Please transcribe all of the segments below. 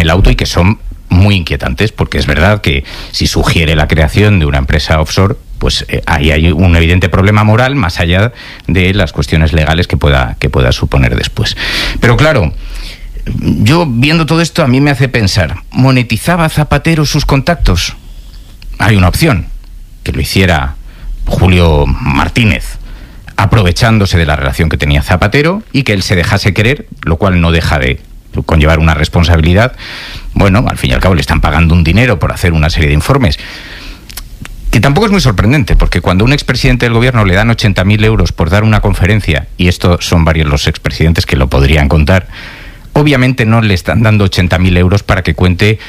el auto y que son muy inquietantes, porque es verdad que si sugiere la creación de una empresa offshore, pues ahí hay un evidente problema moral más allá de las cuestiones legales que pueda suponer después. Pero claro, yo viendo todo esto a mí me hace pensar, ¿monetizaba Zapatero sus contactos? Hay una opción, que lo hiciera Julio Martínez, aprovechándose de la relación que tenía Zapatero y que él se dejase querer, lo cual no deja de conllevar una responsabilidad. Bueno, al fin y al cabo le están pagando un dinero por hacer una serie de informes, que tampoco es muy sorprendente, porque cuando a un expresidente del gobierno le dan 80.000 euros por dar una conferencia, y estos son varios los expresidentes que lo podrían contar, obviamente no le están dando 80.000 euros para que cuente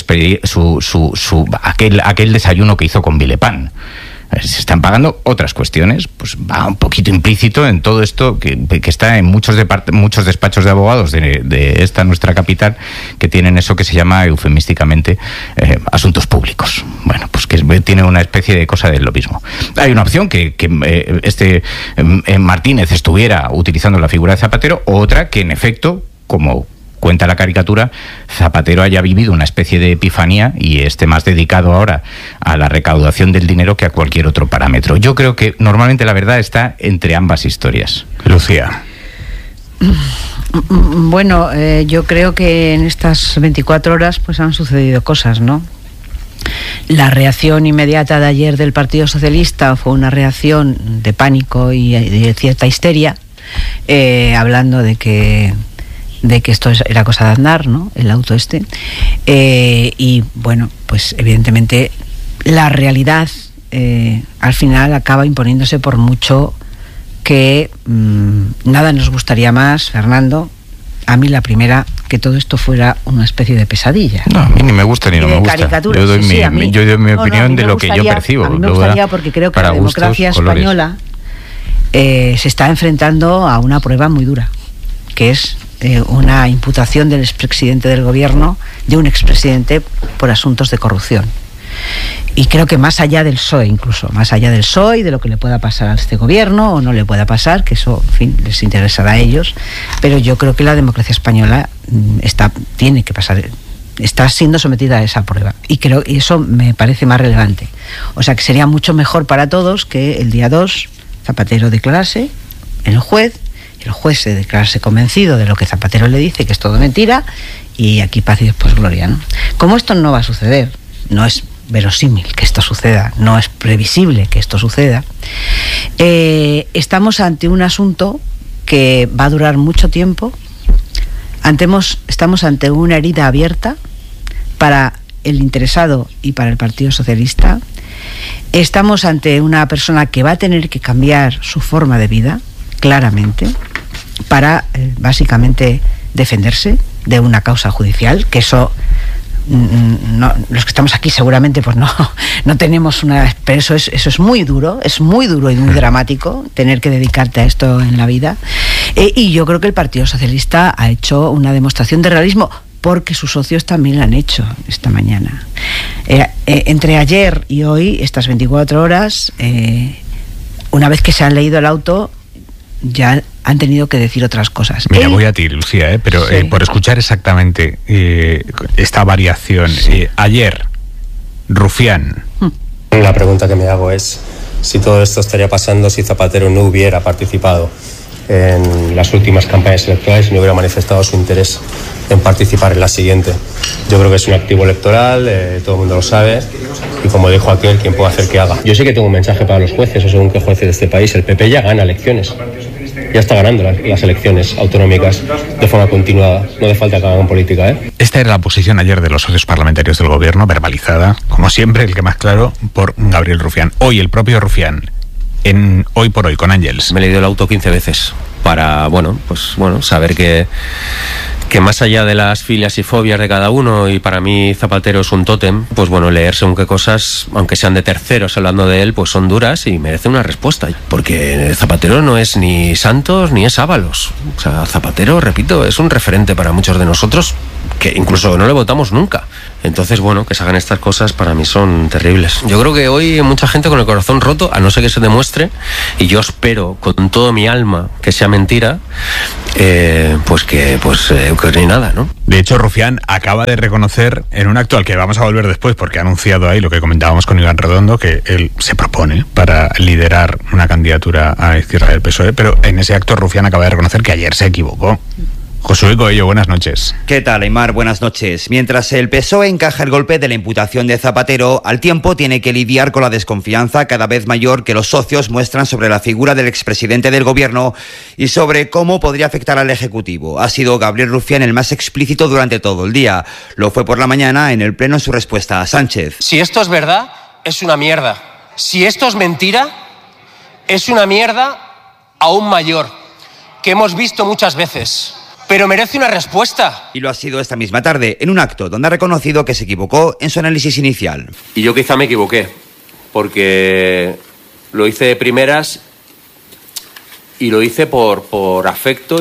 aquel desayuno que hizo con Villepán. Se están pagando otras cuestiones, pues va un poquito implícito en todo esto que está en muchos despachos de abogados de esta nuestra capital, que tienen eso que se llama eufemísticamente asuntos públicos. Bueno, pues que tiene una especie de cosa de lo mismo. Hay una opción que Martínez estuviera utilizando la figura de Zapatero, o otra que en efecto, como cuenta la caricatura, Zapatero haya vivido una especie de epifanía y esté más dedicado ahora a la recaudación del dinero que a cualquier otro parámetro. Yo creo que normalmente la verdad está entre ambas historias. Lucía. Bueno, yo creo que en estas 24 horas pues han sucedido cosas, ¿no? La reacción inmediata de ayer del Partido Socialista fue una reacción de pánico y de cierta histeria, hablando de que esto era cosa de Aznar, ¿no? El auto este. Y bueno, pues evidentemente la realidad al final acaba imponiéndose, por mucho que nada nos gustaría más, Fernando, a mí la primera, que todo esto fuera una especie de pesadilla. No, a mí ni me gusta ni no me gusta. Caricatura. Yo doy mi opinión de lo que yo percibo. A mí me gustaría, porque creo que la democracia española se está enfrentando a una prueba muy dura, que es una imputación del expresidente del gobierno, de un expresidente, por asuntos de corrupción. Y creo que más allá del PSOE, incluso más allá del PSOE y de lo que le pueda pasar a este gobierno o no le pueda pasar, que eso, en fin, les interesará a ellos, pero yo creo que la democracia española tiene que pasar, está siendo sometida a esa prueba, y creo que eso me parece más relevante. O sea, que sería mucho mejor para todos que el día 2 Zapatero declarase en el juez se declarase convencido de lo que Zapatero le dice, que es todo mentira, y aquí paz y después gloria, ¿no? Como esto no va a suceder, no es verosímil que esto suceda, no es previsible que esto suceda, estamos ante un asunto que va a durar mucho tiempo. Estamos ante una herida abierta para el interesado y para el Partido Socialista. Estamos ante una persona que va a tener que cambiar su forma de vida, claramente, para básicamente defenderse de una causa judicial, que eso no, los que estamos aquí seguramente pues no tenemos una, pero eso es muy duro y muy dramático, tener que dedicarte a esto en la vida, y yo creo que el Partido Socialista ha hecho una demostración de realismo, porque sus socios también lo han hecho esta mañana. Entre ayer y hoy, estas 24 horas, una vez que se han leído el auto, ya han tenido que decir otras cosas. Mira, voy a ti, Lucía, pero sí, por escuchar exactamente esta variación. Ayer, Rufián. La pregunta que me hago es si todo esto estaría pasando si Zapatero no hubiera participado en las últimas campañas electorales y no hubiera manifestado su interés en participar en la siguiente. Yo creo que es un activo electoral, todo el mundo lo sabe, y como dijo aquel, ¿quién puede hacer que haga? Yo sé que tengo un mensaje para los jueces, o según qué jueces de este país. El PP ya gana elecciones, ya está ganando las elecciones autonómicas de forma continuada, no hace falta que hagan política, ¿eh? Esta era la posición ayer de los socios parlamentarios del gobierno, verbalizada, como siempre, el que más claro, por Gabriel Rufián. Hoy el propio Rufián, en Hoy por Hoy con Ángels. Me he leído el auto 15 veces para, saber que más allá de las filias y fobias de cada uno, y para mí Zapatero es un tótem, pues bueno, leer según qué cosas, aunque sean de terceros hablando de él, pues son duras y merecen una respuesta, porque Zapatero no es ni Santos ni es Ábalos. O sea, Zapatero, repito, es un referente para muchos de nosotros, que incluso no le votamos nunca. Entonces, bueno, que se hagan estas cosas para mí son terribles. Yo creo que hoy hay mucha gente con el corazón roto, a no ser que se demuestre, y yo espero con todo mi alma que sea mentira, que ni nada, ¿no? De hecho, Rufián acaba de reconocer en un acto al que vamos a volver después, porque ha anunciado ahí lo que comentábamos con Iván Redondo, que él se propone para liderar una candidatura a Izquierda del PSOE, pero en ese acto Rufián acaba de reconocer que ayer se equivocó. Josué Coello, buenas noches. ¿Qué tal, Aimar? Buenas noches. Mientras el PSOE encaja el golpe de la imputación de Zapatero, al tiempo tiene que lidiar con la desconfianza cada vez mayor que los socios muestran sobre la figura del expresidente del gobierno y sobre cómo podría afectar al Ejecutivo. Ha sido Gabriel Rufián el más explícito durante todo el día. Lo fue por la mañana en el Pleno en su respuesta a Sánchez. Si esto es verdad, es una mierda. Si esto es mentira, es una mierda aún mayor, que hemos visto muchas veces. Pero merece una respuesta. Y lo ha sido esta misma tarde, en un acto donde ha reconocido que se equivocó en su análisis inicial. Y yo quizá me equivoqué, porque lo hice de primeras y lo hice por afecto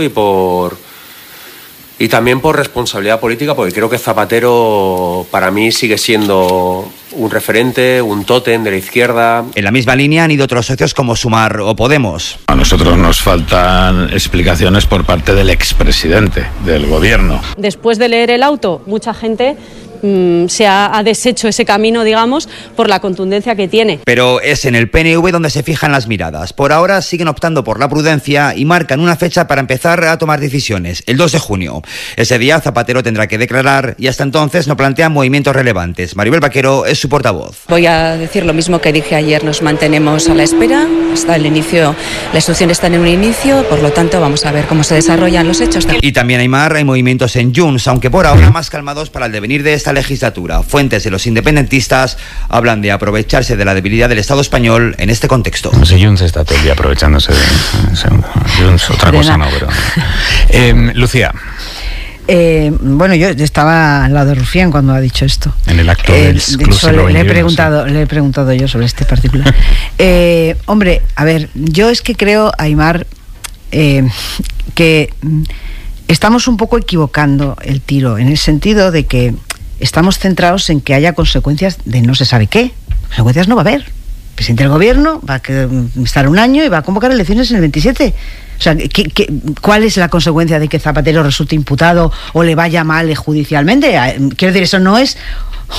y también por responsabilidad política, porque creo que Zapatero para mí sigue siendo un referente, un tótem de la izquierda. En la misma línea han ido otros socios como Sumar o Podemos. A nosotros nos faltan explicaciones por parte del expresidente del gobierno. Después de leer el auto, mucha gente se ha deshecho ese camino, digamos, por la contundencia que tiene. Pero es en el PNV donde se fijan las miradas. Por ahora siguen optando por la prudencia y marcan una fecha para empezar a tomar decisiones, el 2 de junio. Ese día Zapatero tendrá que declarar y hasta entonces no plantean movimientos relevantes. Maribel Vaquero es su portavoz. Voy a decir lo mismo que dije ayer, nos mantenemos a la espera hasta el inicio. La instrucción está en un inicio, por lo tanto vamos a ver cómo se desarrollan los hechos. Y también, Aimar, hay movimientos en Junts, aunque por ahora más calmados para el devenir de esta legislatura. Fuentes de los independentistas hablan de aprovecharse de la debilidad del Estado español en este contexto. No sé, Junts está todo el día aprovechándose de Junts, otra cosa no, pero... Lucía. Bueno, yo estaba al lado de Rufián cuando ha dicho esto. En el acto del Club Siglo XXI, le he preguntado yo sobre este particular. Hombre, a ver, yo es que creo, Aimar, que estamos un poco equivocando el tiro, en el sentido de que estamos centrados en que haya consecuencias de no se sabe qué. Consecuencias no va a haber. El presidente del gobierno va a estar un año y va a convocar elecciones en el 27. O sea, ¿cuál es la consecuencia de que Zapatero resulte imputado o le vaya mal judicialmente? Quiero decir, eso no es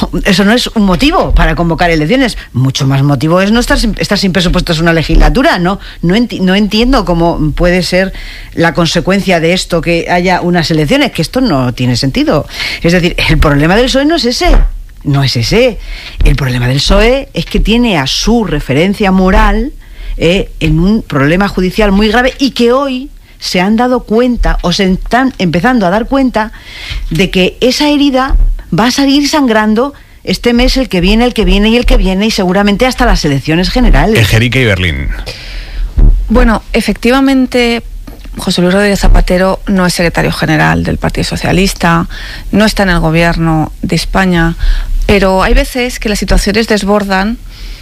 un motivo para convocar elecciones. Mucho más motivo es no estar sin presupuestos una legislatura. No entiendo cómo puede ser la consecuencia de esto que haya unas elecciones, que esto no tiene sentido. Es decir, el problema del PSOE no es ese. No es ese. El problema del PSOE es que tiene a su referencia moral en un problema judicial muy grave y que hoy se han dado cuenta o se están empezando a dar cuenta de que esa herida va a seguir sangrando este mes, el que viene y seguramente hasta las elecciones generales. Ejerica y Berlín. Bueno, efectivamente, José Luis Rodríguez Zapatero no es secretario general del Partido Socialista, no está en el gobierno de España, pero hay veces que las situaciones desbordan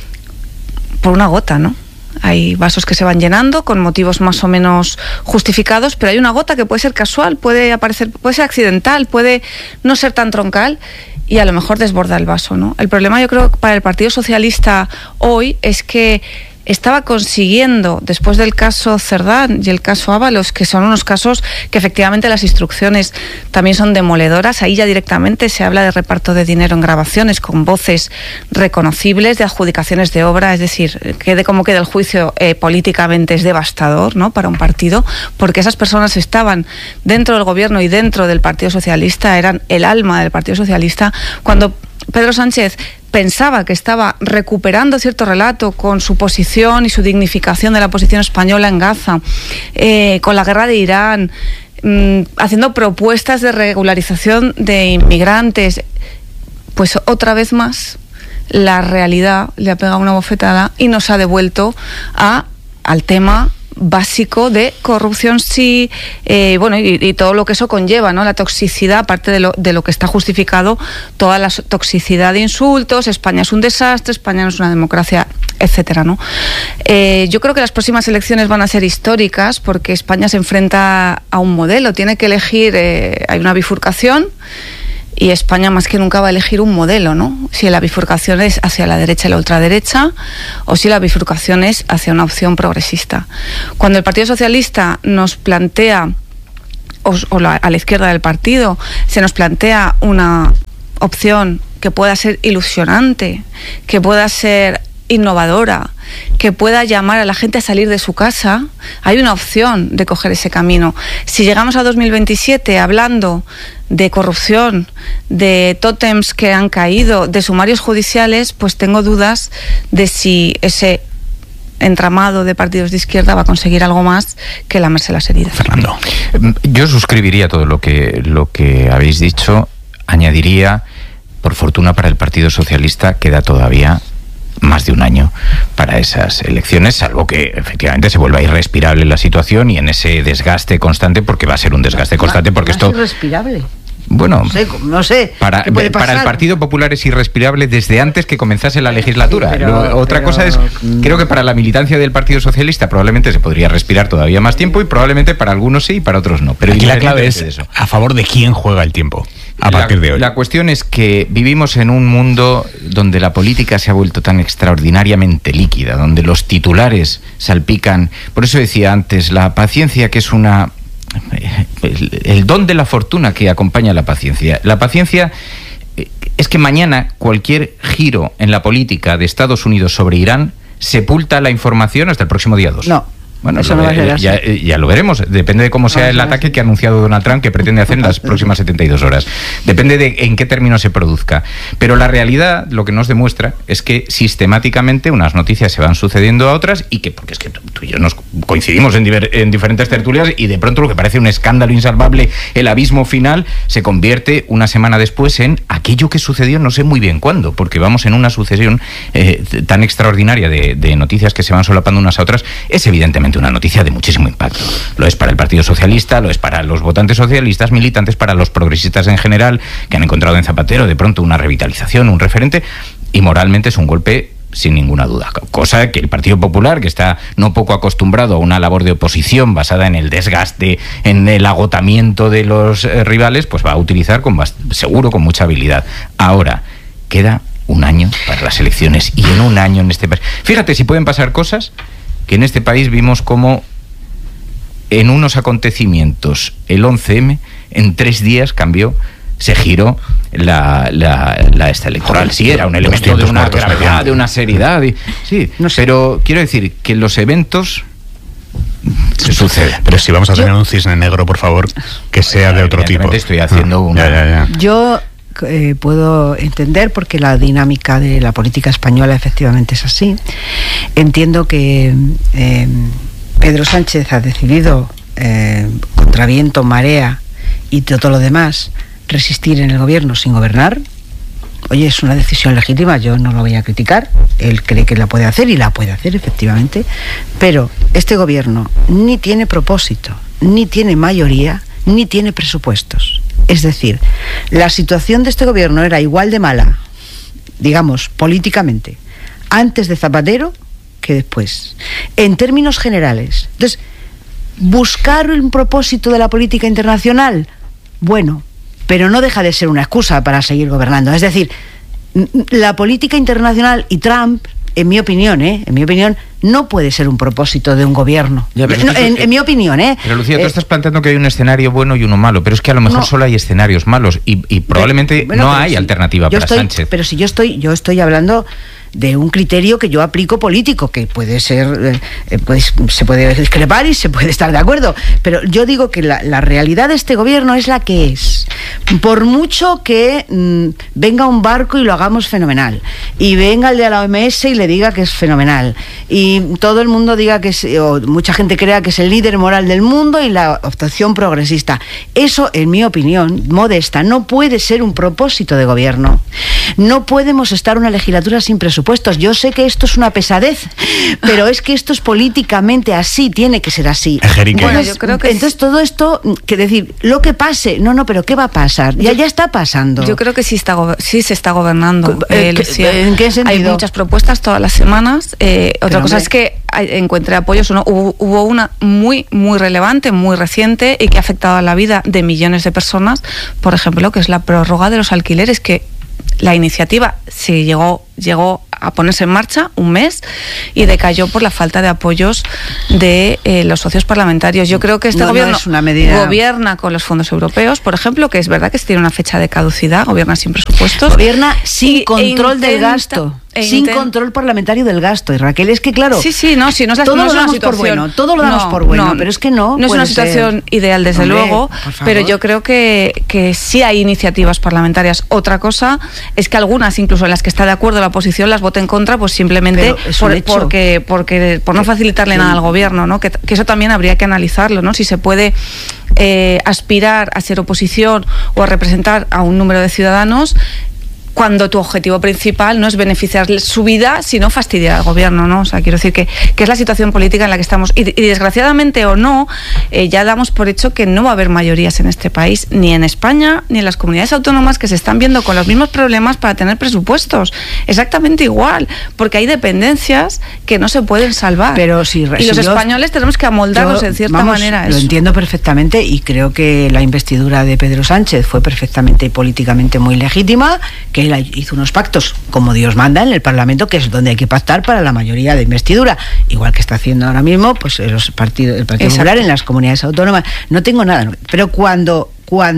por una gota, ¿no? Hay vasos que se van llenando con motivos más o menos justificados, pero hay una gota que puede ser casual, puede ser accidental, puede no ser tan troncal y a lo mejor desborda el vaso, ¿no? El problema, yo creo, para el Partido Socialista hoy es que estaba consiguiendo, después del caso Cerdán y el caso Ábalos, que son unos casos que efectivamente las instrucciones también son demoledoras, ahí ya directamente se habla de reparto de dinero en grabaciones con voces reconocibles, de adjudicaciones de obra, es decir, quede como quede el juicio políticamente es devastador, ¿no?, para un partido, porque esas personas estaban dentro del gobierno y dentro del Partido Socialista, eran el alma del Partido Socialista, cuando Pedro Sánchez pensaba que estaba recuperando cierto relato con su posición y su dignificación de la posición española en Gaza, con la guerra de Irán, haciendo propuestas de regularización de inmigrantes, pues otra vez más la realidad le ha pegado una bofetada y nos ha devuelto al tema básico de corrupción, sí, bueno, y todo lo que eso conlleva, ¿no? La toxicidad, aparte de lo que está justificado, toda la toxicidad de insultos, España es un desastre, España no es una democracia, etcétera, ¿no? Yo creo que las próximas elecciones van a ser históricas porque España se enfrenta a un modelo, tiene que elegir, hay una bifurcación, y España más que nunca va a elegir un modelo, ¿no? Si la bifurcación es hacia la derecha y la ultraderecha o si la bifurcación es hacia una opción progresista. Cuando el Partido Socialista nos plantea a la izquierda del partido se nos plantea una opción que pueda ser ilusionante, que pueda ser innovadora, que pueda llamar a la gente a salir de su casa, hay una opción de coger ese camino. Si llegamos a 2027 hablando de corrupción, de tótems que han caído, de sumarios judiciales, pues tengo dudas de si ese entramado de partidos de izquierda va a conseguir algo más que lamerse las heridas. Fernando. Yo suscribiría todo lo que habéis dicho. Añadiría, por fortuna para el Partido Socialista, queda todavía más de un año para esas elecciones, salvo que efectivamente se vuelva irrespirable la situación y en ese desgaste constante, porque va a ser un desgaste constante, porque esto... irrespirable. Bueno, no sé. Para el Partido Popular es irrespirable desde antes que comenzase la legislatura. Sí, otra cosa es, creo que para la militancia del Partido Socialista probablemente se podría respirar todavía más tiempo y probablemente para algunos sí y para otros no. Pero aquí la clave es eso. A favor de quién juega el tiempo a partir de hoy. La cuestión es que vivimos en un mundo donde la política se ha vuelto tan extraordinariamente líquida, donde los titulares salpican. Por eso decía antes, la paciencia, que es el don de la fortuna que acompaña la paciencia. La paciencia es que mañana cualquier giro en la política de Estados Unidos sobre Irán sepulta la información hasta el próximo día 2. No. Bueno, eso no va a ser así. Ya lo veremos. Depende de cómo sea el ataque que ha anunciado Donald Trump, que pretende hacer en las próximas 72 horas. Depende de en qué término se produzca. Pero la realidad, lo que nos demuestra, es que sistemáticamente unas noticias se van sucediendo a otras y que, porque es que tú y yo nos coincidimos en diferentes tertulias y de pronto lo que parece un escándalo insalvable, el abismo final, se convierte una semana después en aquello que sucedió no sé muy bien cuándo, porque vamos en una sucesión tan extraordinaria de noticias que se van solapando unas a otras. Es evidentemente una noticia de muchísimo impacto. Lo es para el Partido Socialista, lo es para los votantes socialistas, militantes, para los progresistas en general, que han encontrado en Zapatero de pronto una revitalización, un referente, y moralmente es un golpe sin ninguna duda. Cosa que el Partido Popular, que está no poco acostumbrado a una labor de oposición basada en el desgaste, en el agotamiento de los rivales, pues va a utilizar seguro con mucha habilidad. Ahora, queda un año para las elecciones y en un año en este país. Fíjate si pueden pasar cosas que en este país vimos como en unos acontecimientos, el 11M, en 3 días cambió, se giró la esta electoral. Sí, era un elemento de una gravedad, de una seriedad. Sí, no sé. Pero quiero decir que los eventos se suceden. Pero si vamos a tener un cisne negro, por favor, que sea de otro tipo. Estoy haciendo una... Yo... puedo entender, porque la dinámica de la política española efectivamente es así. Entiendo que Pedro Sánchez ha decidido, contra viento, marea y todo lo demás, resistir en el gobierno sin gobernar. Oye, es una decisión legítima, yo no lo voy a criticar. Él cree que la puede hacer y la puede hacer efectivamente, pero este gobierno ni tiene propósito, ni tiene mayoría, ni tiene presupuestos. Es decir, la situación de este gobierno era igual de mala, digamos, políticamente, antes de Zapatero que después, en términos generales. Entonces, buscar un propósito de la política internacional, bueno, pero no deja de ser una excusa para seguir gobernando. Es decir, la política internacional y Trump, en mi opinión, no puede ser un propósito de un gobierno. Ya, en mi opinión, Pero Lucía, tú estás planteando que hay un escenario bueno y uno malo, pero es que a lo mejor solo hay escenarios malos y probablemente no hay alternativa para Sánchez. Pero si yo estoy hablando de un criterio que yo aplico político, que puede ser, se puede discrepar y se puede estar de acuerdo, pero yo digo que la realidad de este gobierno es la que es. Por mucho que venga un barco y lo hagamos fenomenal, y venga el de la OMS y le diga que es fenomenal, y todo el mundo diga que es, o mucha gente crea que es el líder moral del mundo y la opción progresista, eso, en mi opinión modesta, no puede ser un propósito de gobierno. No podemos estar una legislatura sin presupuestos. Yo sé que esto es una pesadez, pero es que esto es políticamente así, tiene que ser así. Bueno, yo creo que entonces todo esto, que decir, lo que pase, no, pero ¿qué va a pasar? Ya está pasando. Yo creo que sí se está gobernando. ¿En qué sentido? Hay muchas propuestas todas las semanas. Otra cosa es que encuentre apoyos o no. Hubo una muy, muy relevante, muy reciente y que ha afectado a la vida de millones de personas, por ejemplo, que es la prórroga de los alquileres, que la iniciativa se llegó a ponerse en marcha un mes y decayó por la falta de apoyos de los socios parlamentarios. Yo creo que este gobierno es una medida... gobierna con los fondos europeos, por ejemplo, que es verdad que tiene una fecha de caducidad, gobierna sin presupuestos. Gobierna sin control del gasto. Sin control parlamentario del gasto. Y Raquel, es que claro... Sí, no es una situación... Todo lo damos por bueno, pero es que no es una situación ideal, desde luego, pero yo creo que sí hay iniciativas parlamentarias. Otra cosa es que algunas, incluso en las que está de acuerdo la oposición, las vote en contra, pues simplemente por no facilitarle nada al gobierno, ¿no? Que eso también habría que analizarlo, ¿no? Si se puede aspirar a ser oposición o a representar a un número de ciudadanos cuando tu objetivo principal no es beneficiar su vida, sino fastidiar al gobierno, ¿no? O sea, quiero decir que es la situación política en la que estamos. Y desgraciadamente o no, ya damos por hecho que no va a haber mayorías en este país, ni en España, ni en las comunidades autónomas, que se están viendo con los mismos problemas para tener presupuestos. Exactamente igual, porque hay dependencias que no se pueden salvar. Pero y los españoles tenemos que amoldarnos en cierta manera. Lo entiendo perfectamente y creo que la investidura de Pedro Sánchez fue perfectamente y políticamente muy legítima, que él hizo unos pactos como Dios manda en el Parlamento, que es donde hay que pactar para la mayoría de investidura, igual que está haciendo ahora mismo pues el Partido Popular en las comunidades autónomas. No tengo nada, pero cuando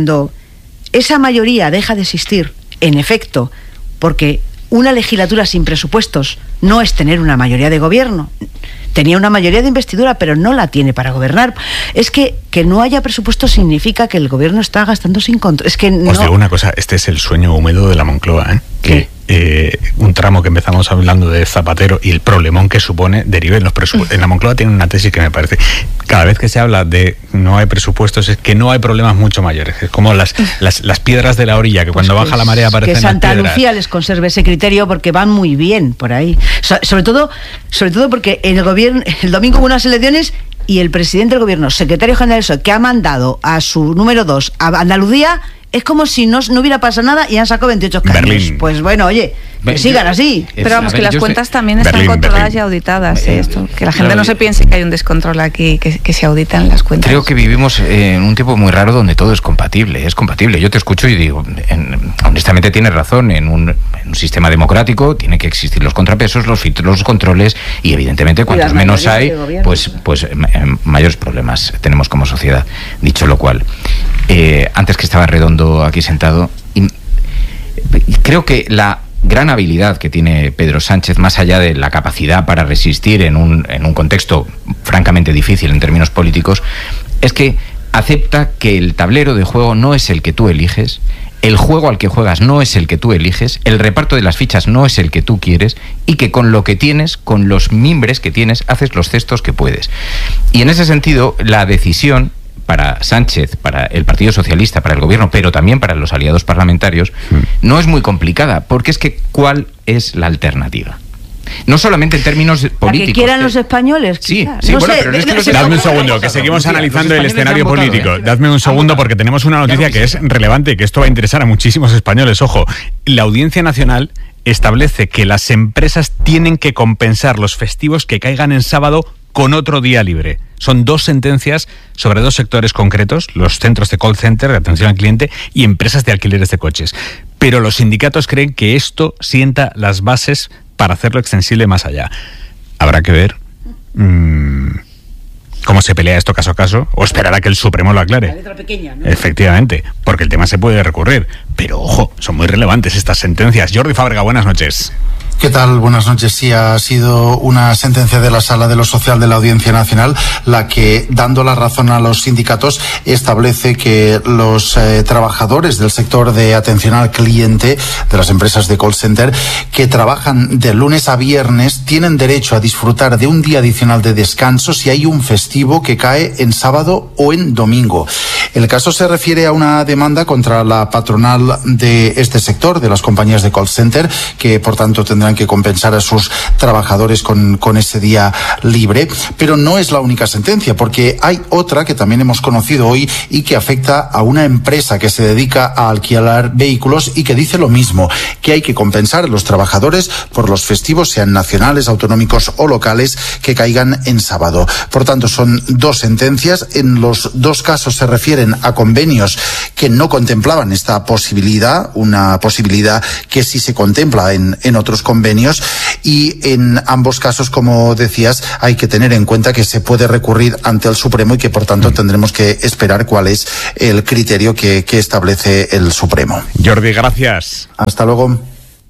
esa mayoría deja de existir, en efecto, porque una legislatura sin presupuestos no es tener una mayoría de gobierno. Tenía una mayoría de investidura, pero no la tiene para gobernar. Es que no haya presupuesto significa que el gobierno está gastando sin control. Es que no... Os digo una cosa, este es el sueño húmedo de la Moncloa, ¿eh? Que un tramo que empezamos hablando de Zapatero y el problemón que supone derive en los presupuestos. En la Moncloa tiene una tesis que me parece, cada vez que se habla de no hay presupuestos, es que no hay problemas mucho mayores. Es como las piedras de la orilla, que cuando baja la marea aparecen las piedras. Que Santa Lucía les conserve ese criterio porque van muy bien por ahí. Sobre todo porque en el gobierno, el domingo hubo unas elecciones y el presidente del gobierno, secretario general del PSOE, que ha mandado a su número 2 a Andalucía, es como si no hubiera pasado nada y han sacado 28 escaños. Berlín. Pues bueno, oye, que sigan así. Pero vamos, que las cuentas también están controladas y auditadas. Esto, que la gente no se piense que hay un descontrol aquí, que se auditan las cuentas. Creo que vivimos en un tiempo muy raro donde todo es compatible. Yo te escucho y digo, honestamente tienes razón, en un sistema democrático tiene que existir los contrapesos, los filtros, los controles, y evidentemente cuantos menos hay, pues mayores problemas tenemos como sociedad. Dicho lo cual, antes que estaba Redondo aquí sentado, y creo que la gran habilidad que tiene Pedro Sánchez, más allá de la capacidad para resistir en un contexto francamente difícil en términos políticos, es que acepta que el tablero de juego no es el que tú eliges, el juego al que juegas no es el que tú eliges, el reparto de las fichas no es el que tú quieres, y que con lo que tienes, con los mimbres que tienes, haces los cestos que puedes. Y en ese sentido, la decisión para Sánchez, para el Partido Socialista, para el gobierno, pero también para los aliados parlamentarios, no es muy complicada, porque es que ¿cuál es la alternativa? No solamente en términos políticos. ¿La que quieran los españoles? Sí, no bueno, sé, pero es que dadme un segundo, que seguimos analizando el escenario político. Dadme un segundo, porque tenemos una noticia que es relevante, que esto va a interesar a muchísimos españoles. Ojo, la Audiencia Nacional establece que las empresas tienen que compensar los festivos que caigan en sábado con otro día libre. Son 2 sentencias sobre 2 sectores concretos, los centros de call center, de atención al cliente, y empresas de alquileres de coches. Pero los sindicatos creen que esto sienta las bases para hacerlo extensible más allá. Habrá que ver cómo se pelea esto caso a caso, o esperar a que el Supremo lo aclare. La letra pequeña, ¿no? Efectivamente, porque el tema se puede recurrir. Pero ojo, son muy relevantes estas sentencias. Jordi Fábrega, buenas noches. ¿Qué tal? Buenas noches. Sí, ha sido una sentencia de la Sala de lo Social de la Audiencia Nacional la que, dando la razón a los sindicatos, establece que los trabajadores del sector de atención al cliente, de las empresas de call center, que trabajan de lunes a viernes, tienen derecho a disfrutar de un día adicional de descanso si hay un festivo que cae en sábado o en domingo. El caso se refiere a una demanda contra la patronal de este sector, de las compañías de call center, que por tanto tendrán que compensar a sus trabajadores con ese día libre. Pero no es la única sentencia, porque hay otra que también hemos conocido hoy y que afecta a una empresa que se dedica a alquilar vehículos y que dice lo mismo, que hay que compensar a los trabajadores por los festivos, sean nacionales, autonómicos o locales, que caigan en sábado. Por tanto, son 2 sentencias. En los 2 casos se refieren a convenios que no contemplaban esta posibilidad, una posibilidad que sí se contempla en otros convenios, convenios, y en ambos casos, como decías, hay que tener en cuenta que se puede recurrir ante el Supremo y que por tanto tendremos que esperar cuál es el criterio que establece el Supremo. Jordi, gracias. Hasta luego.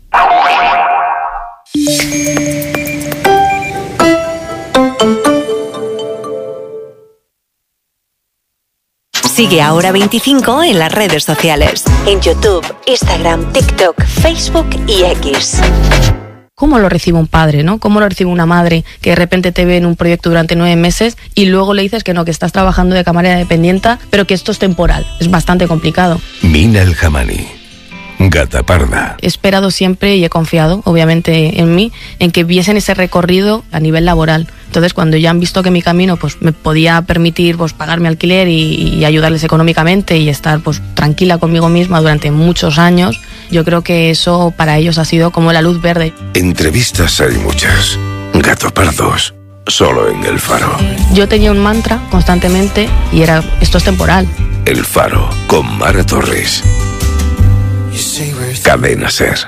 Sigue Ahora 25 en las redes sociales. En YouTube, Instagram, TikTok, Facebook y X. ¿Cómo lo recibe un padre, no? ¿Cómo lo recibe una madre que de repente te ve en un proyecto durante 9 meses y luego le dices que no, que estás trabajando de camarera dependiente, pero que esto es temporal? Es bastante complicado. Mina El Hamani, Gata Parda. He esperado siempre y he confiado, obviamente, en mí, en que viesen ese recorrido a nivel laboral. Entonces, cuando ya han visto que mi camino pues me podía permitir pues pagar mi alquiler y ayudarles económicamente y estar pues tranquila conmigo misma durante muchos años, yo creo que eso para ellos ha sido como la luz verde. Entrevistas hay muchas. Gato Pardos, solo en El Faro. Yo tenía un mantra constantemente y era: esto es temporal. El Faro, con Mara Torres. Cadena SER.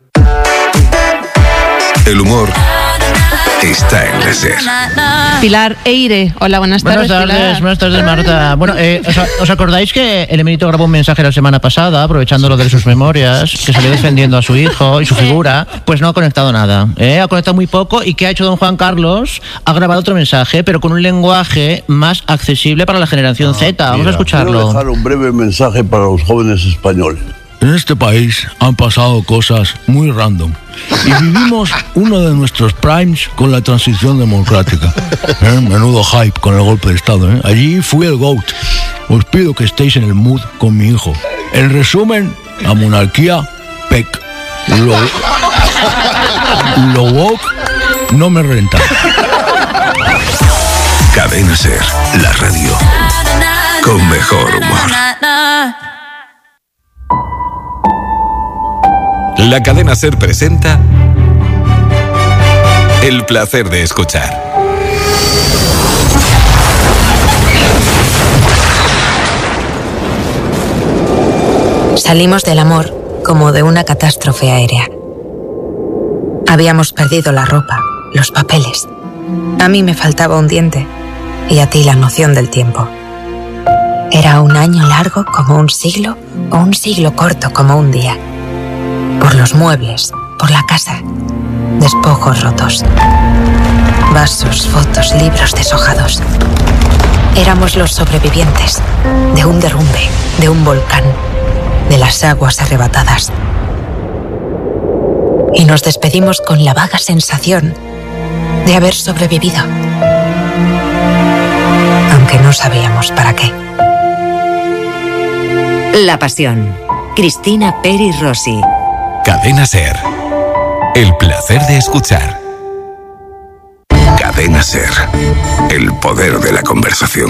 El humor está en la SER. Pilar Eire, hola, buenas tardes. Buenas tardes, Marta. Bueno, ¿os acordáis que el emérito grabó un mensaje la semana pasada, aprovechando lo de sus memorias, que salió defendiendo a su hijo y su figura? Pues no ha conectado nada, ha conectado muy poco. ¿Y qué ha hecho don Juan Carlos? Ha grabado otro mensaje, pero con un lenguaje más accesible para la generación Z. Vamos a escucharlo. Quiero dejar un breve mensaje para los jóvenes españoles. En este país han pasado cosas muy random y vivimos uno de nuestros primes con la transición democrática. Menudo hype con el golpe de Estado. Allí fui el GOAT. Os pido que estéis en el mood con mi hijo. En resumen, la monarquía, PEC. Lo woke no me renta. Cadena SER, la radio con mejor humor. La cadena SER presenta El placer de escuchar. Salimos del amor como de una catástrofe aérea. Habíamos perdido la ropa, los papeles. A mí me faltaba un diente y a ti la noción del tiempo. Era un año largo como un siglo o un siglo corto como un día. Por los muebles, por la casa, despojos rotos, vasos, fotos, libros deshojados. Éramos los sobrevivientes de un derrumbe, de un volcán, de las aguas arrebatadas. Y nos despedimos con la vaga sensación de haber sobrevivido, aunque no sabíamos para qué. La pasión. Cristina Peri Rossi. Cadena SER. El placer de escuchar. Cadena SER. El poder de la conversación.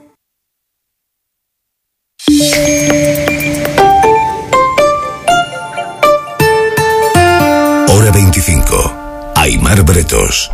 Hora 25. Aimar Bretos.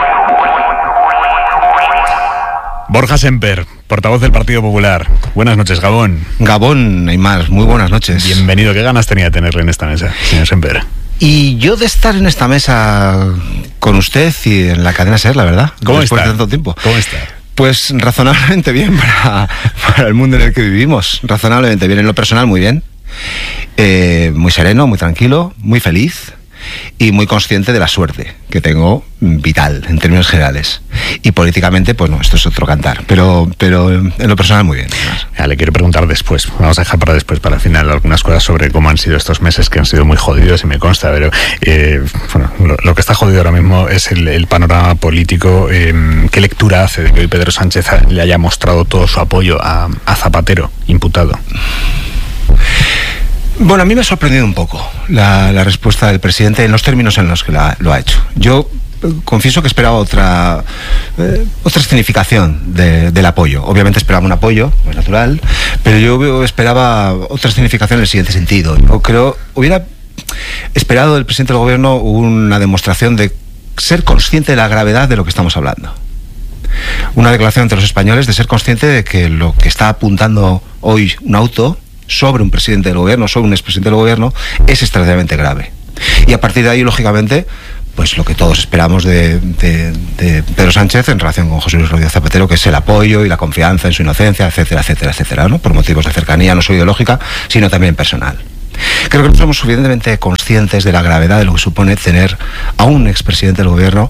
Borja Semper, portavoz del Partido Popular. Buenas noches, Gabón. Gabón, Aimar, muy buenas noches. Bienvenido. ¿Qué ganas tenía de tenerle en esta mesa, señor Semper? Y yo de estar en esta mesa con usted y en la cadena SER, la verdad. ¿Cómo después está? de tanto tiempo. ¿Cómo está? Pues razonablemente bien para el mundo en el que vivimos. Razonablemente bien. En lo personal, muy bien. Muy sereno, muy tranquilo, muy feliz. Y muy consciente de la suerte que tengo, vital en términos generales. Y políticamente, pues no, esto es otro cantar, pero en lo personal muy bien. Ya, le quiero preguntar después, vamos a dejar para después, para el final, algunas cosas sobre cómo han sido estos meses, que han sido muy jodidos y me consta, pero bueno, lo que está jodido ahora mismo es el panorama político. ¿Qué lectura hace de que hoy Pedro Sánchez le haya mostrado todo su apoyo a Zapatero, imputado? Bueno, a mí me ha sorprendido un poco la respuesta del presidente en los términos en los que lo ha hecho. Yo confieso que esperaba otra escenificación del apoyo. Obviamente esperaba un apoyo, es natural, pero yo esperaba otra escenificación en el siguiente sentido. Yo creo, hubiera esperado del presidente del gobierno una demostración de ser consciente de la gravedad de lo que estamos hablando. Una declaración ante los españoles de ser consciente de que lo que está apuntando hoy un auto sobre un presidente del gobierno, sobre un expresidente del gobierno, es extraordinariamente grave. Y a partir de ahí, lógicamente, pues lo que todos esperamos de Pedro Sánchez en relación con José Luis Rodríguez Zapatero, que es el apoyo y la confianza en su inocencia, etcétera, etcétera, etcétera, ¿no? Por motivos de cercanía, no solo ideológica, sino también personal. Creo que no somos suficientemente conscientes de la gravedad de lo que supone tener a un expresidente del gobierno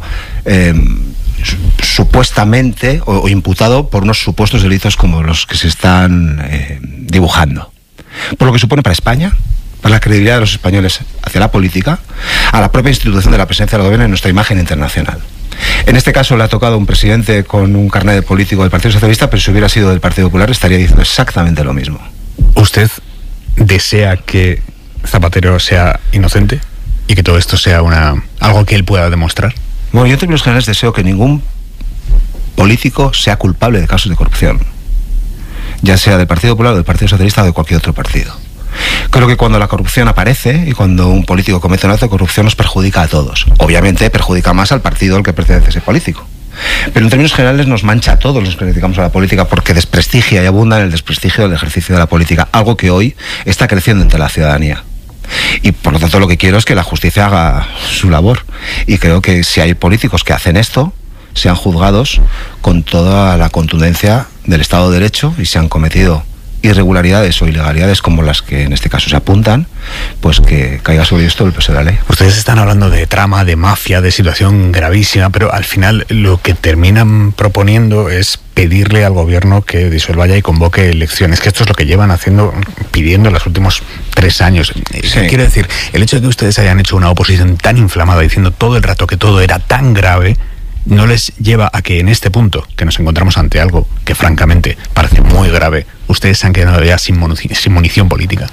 supuestamente o imputado por unos supuestos delitos como los que se están dibujando. Por lo que supone para España, para la credibilidad de los españoles hacia la política, a la propia institución de la presidencia del gobierno y nuestra imagen internacional. En este caso le ha tocado a un presidente con un carnet de político del Partido Socialista, pero si hubiera sido del Partido Popular estaría diciendo exactamente lo mismo. ¿Usted desea que Zapatero sea inocente y que todo esto sea algo que él pueda demostrar? Bueno, yo en términos generales deseo que ningún político sea culpable de casos de corrupción, ya sea del Partido Popular o del Partido Socialista o de cualquier otro partido. Creo que cuando la corrupción aparece y cuando un político comete un acto de corrupción nos perjudica a todos. Obviamente perjudica más al partido al que pertenece ese político. Pero en términos generales nos mancha a todos los que criticamos a la política porque desprestigia y abunda en el desprestigio del ejercicio de la política, algo que hoy está creciendo entre la ciudadanía. Y por lo tanto lo que quiero es que la justicia haga su labor. Y creo que si hay políticos que hacen esto, sean juzgados con toda la contundencia del Estado de Derecho, y se han cometido irregularidades o ilegalidades como las que en este caso se apuntan, pues que caiga sobre esto el peso de la ley. Ustedes están hablando de trama, de mafia, de situación gravísima, pero al final lo que terminan proponiendo es pedirle al gobierno que disuelva ya y convoque elecciones, que esto es lo que llevan pidiendo los últimos 3 años. Sí. Quiero decir, el hecho de que ustedes hayan hecho una oposición tan inflamada diciendo todo el rato que todo era tan grave, no les lleva a que en este punto, que nos encontramos ante algo que francamente parece muy grave, ustedes se han quedado ya sin munición política.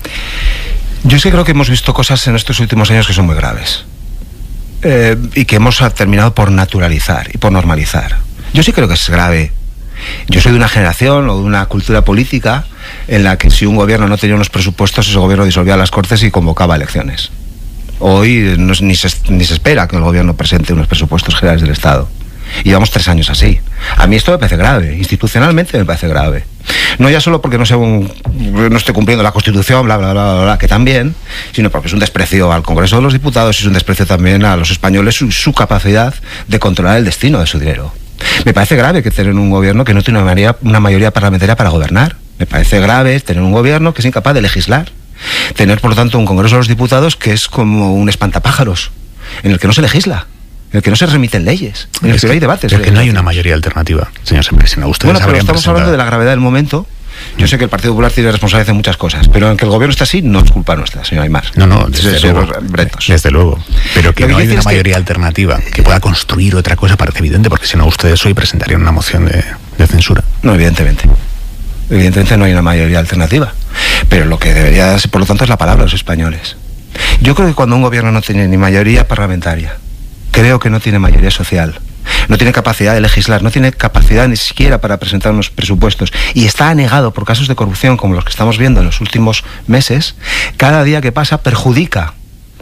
Yo sí creo que hemos visto cosas en estos últimos años que son muy graves y que hemos terminado por naturalizar y por normalizar. Yo sí creo que es grave. Yo soy de una generación o de una cultura política en la que si un gobierno no tenía unos presupuestos, ese gobierno disolvía las Cortes y convocaba elecciones. Hoy ni se espera que el gobierno presente unos presupuestos generales del Estado. Y llevamos 3 años así. A mí esto me parece grave, institucionalmente me parece grave. No ya solo porque no esté cumpliendo la Constitución, bla, bla, bla, bla, bla, que también, sino porque es un desprecio al Congreso de los Diputados y es un desprecio también a los españoles su capacidad de controlar el destino de su dinero. Me parece grave que tener un gobierno que no tiene una mayoría parlamentaria para gobernar. Me parece grave tener un gobierno que es incapaz de legislar. Tener, por lo tanto, un Congreso de los Diputados que es como un espantapájaros, en el que no se legisla, en el que no se remiten leyes, en el que no hay debates. Pero que no hay una mayoría alternativa, señor Sempresino. Bueno, pero estamos hablando de la gravedad del momento. Yo sé que el Partido Popular tiene responsabilidad en muchas cosas, pero en que el gobierno está así no es culpa nuestra, señor Aymar. No, desde luego. Pero que no hay una mayoría alternativa que pueda construir otra cosa parece evidente, porque si no ustedes hoy presentarían una moción de censura. No, evidentemente. Evidentemente no hay una mayoría alternativa. Pero lo que debería ser, por lo tanto, es la palabra de los españoles. Yo creo que cuando un gobierno no tiene ni mayoría parlamentaria, creo que no tiene mayoría social, no tiene capacidad de legislar, no tiene capacidad ni siquiera para presentar unos presupuestos y está anegado por casos de corrupción como los que estamos viendo en los últimos meses, cada día que pasa perjudica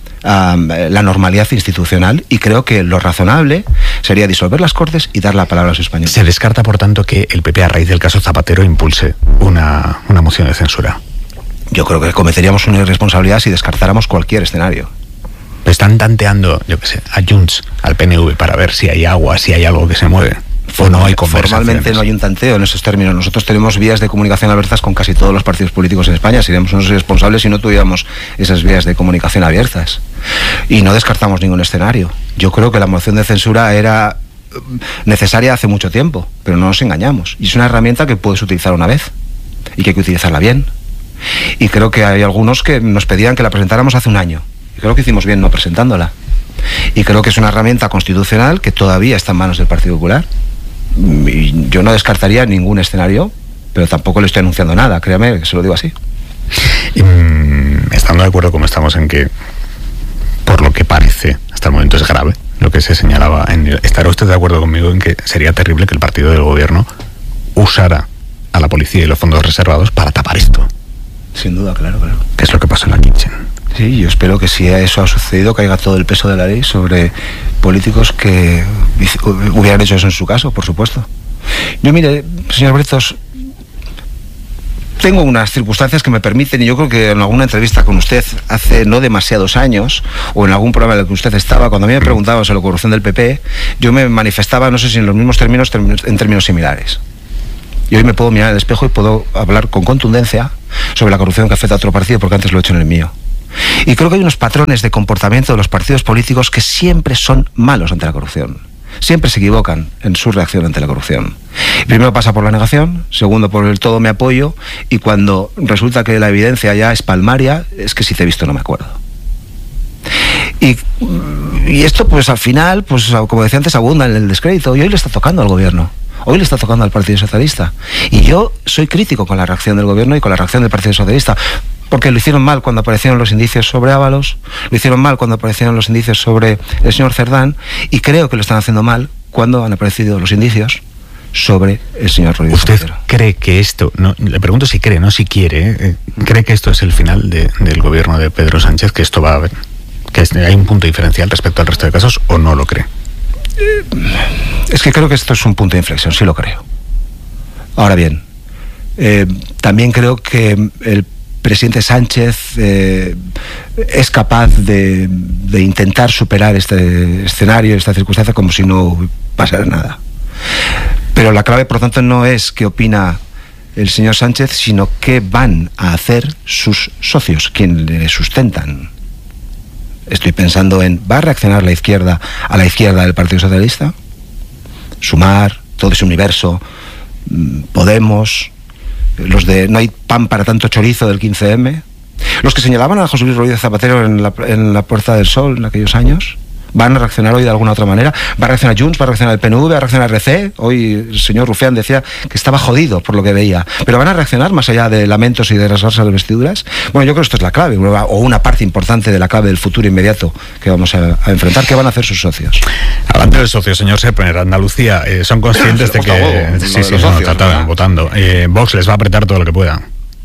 la normalidad institucional, y creo que lo razonable sería disolver las Cortes y dar la palabra a los españoles. Se descarta, por tanto, que el PP, a raíz del caso Zapatero, impulse una moción de censura. Yo creo que cometeríamos una irresponsabilidad si descartáramos cualquier escenario. Están tanteando, yo qué sé, a Junts, al PNV, para ver si hay agua, si hay algo que se mueve. O no hay conversaciones. Formalmente no hay un tanteo en esos términos. Nosotros tenemos vías de comunicación abiertas con casi todos los partidos políticos en España. Seríamos unos irresponsables si no tuviéramos esas vías de comunicación abiertas. Y no descartamos ningún escenario. Yo creo que la moción de censura era necesaria hace mucho tiempo, pero no nos engañamos. Y es una herramienta que puedes utilizar una vez y que hay que utilizarla bien. Y creo que hay algunos que nos pedían que la presentáramos hace un año. Y creo que hicimos bien no presentándola. Y creo que es una herramienta constitucional que todavía está en manos del Partido Popular. Y yo no descartaría ningún escenario, pero tampoco le estoy anunciando nada, créame que se lo digo así. Estando de acuerdo como estamos en que, por lo que parece, hasta el momento es grave lo que se señalaba, ¿estará usted de acuerdo conmigo en que sería terrible que el partido del gobierno usara a la policía y los fondos reservados para tapar esto? Sin duda, claro. ¿Qué es lo que pasó en la Kitchen? Sí, yo espero que si eso ha sucedido caiga todo el peso de la ley sobre políticos que hubieran hecho eso en su caso, por supuesto. Yo, mire, señor Bretos, tengo unas circunstancias que me permiten, y yo creo que en alguna entrevista con usted hace no demasiados años, o en algún programa en el que usted estaba, cuando a mí me preguntaban sobre la corrupción del PP, yo me manifestaba, no sé si en los mismos términos, en términos similares. Y hoy me puedo mirar al espejo y puedo hablar con contundencia sobre la corrupción que afecta a otro partido, porque antes lo he hecho en el mío. Y creo que hay unos patrones de comportamiento de los partidos políticos que siempre son malos ante la corrupción. Siempre se equivocan en su reacción ante la corrupción. Primero pasa por la negación, segundo por el todo me apoyo, y cuando resulta que la evidencia ya es palmaria, es que si te he visto no me acuerdo. Y esto pues al final, pues como decía antes, abunda en el descrédito, y hoy le está tocando al gobierno. Hoy le está tocando al Partido Socialista. Y yo soy crítico con la reacción del gobierno y con la reacción del Partido Socialista. Porque lo hicieron mal cuando aparecieron los indicios sobre Ábalos, lo hicieron mal cuando aparecieron los indicios sobre el señor Cerdán, y creo que lo están haciendo mal cuando han aparecido los indicios sobre el señor Rodríguez ¿Usted Zapatero. cree que esto, no, le pregunto si cree, no si quiere, cree que esto es el final del gobierno de Pedro Sánchez, que esto va a haber, que hay un punto diferencial respecto al resto de casos, o no lo cree? Es que creo que esto es un punto de inflexión, sí lo creo. Ahora bien, también creo que el presidente Sánchez es capaz de intentar superar este escenario, esta circunstancia, como si no pasara nada. Pero la clave, por tanto, no es qué opina el señor Sánchez, sino qué van a hacer sus socios, quienes le sustentan. Estoy pensando en, ¿va a reaccionar la izquierda a la izquierda del Partido Socialista? Sumar, todo ese universo, Podemos, los de no hay pan para tanto chorizo del 15M, los que señalaban a José Luis Rodríguez Zapatero en la Puerta del Sol en aquellos años, ¿van a reaccionar hoy de alguna otra manera? ¿Va a reaccionar Junts? ¿Va a reaccionar el PNV? ¿Va a reaccionar RC? Hoy el señor Rufián decía que estaba jodido por lo que veía. ¿Pero van a reaccionar más allá de lamentos y de rasgarse las vestiduras? Bueno, yo creo que esto es la clave, o una parte importante de la clave del futuro inmediato que vamos a enfrentar. ¿Qué van a hacer sus socios? Hablando de socios, señor Seppner, Andalucía, ¿son conscientes de que... Sí, socios, votando. Vox les va a apretar todo lo que pueda.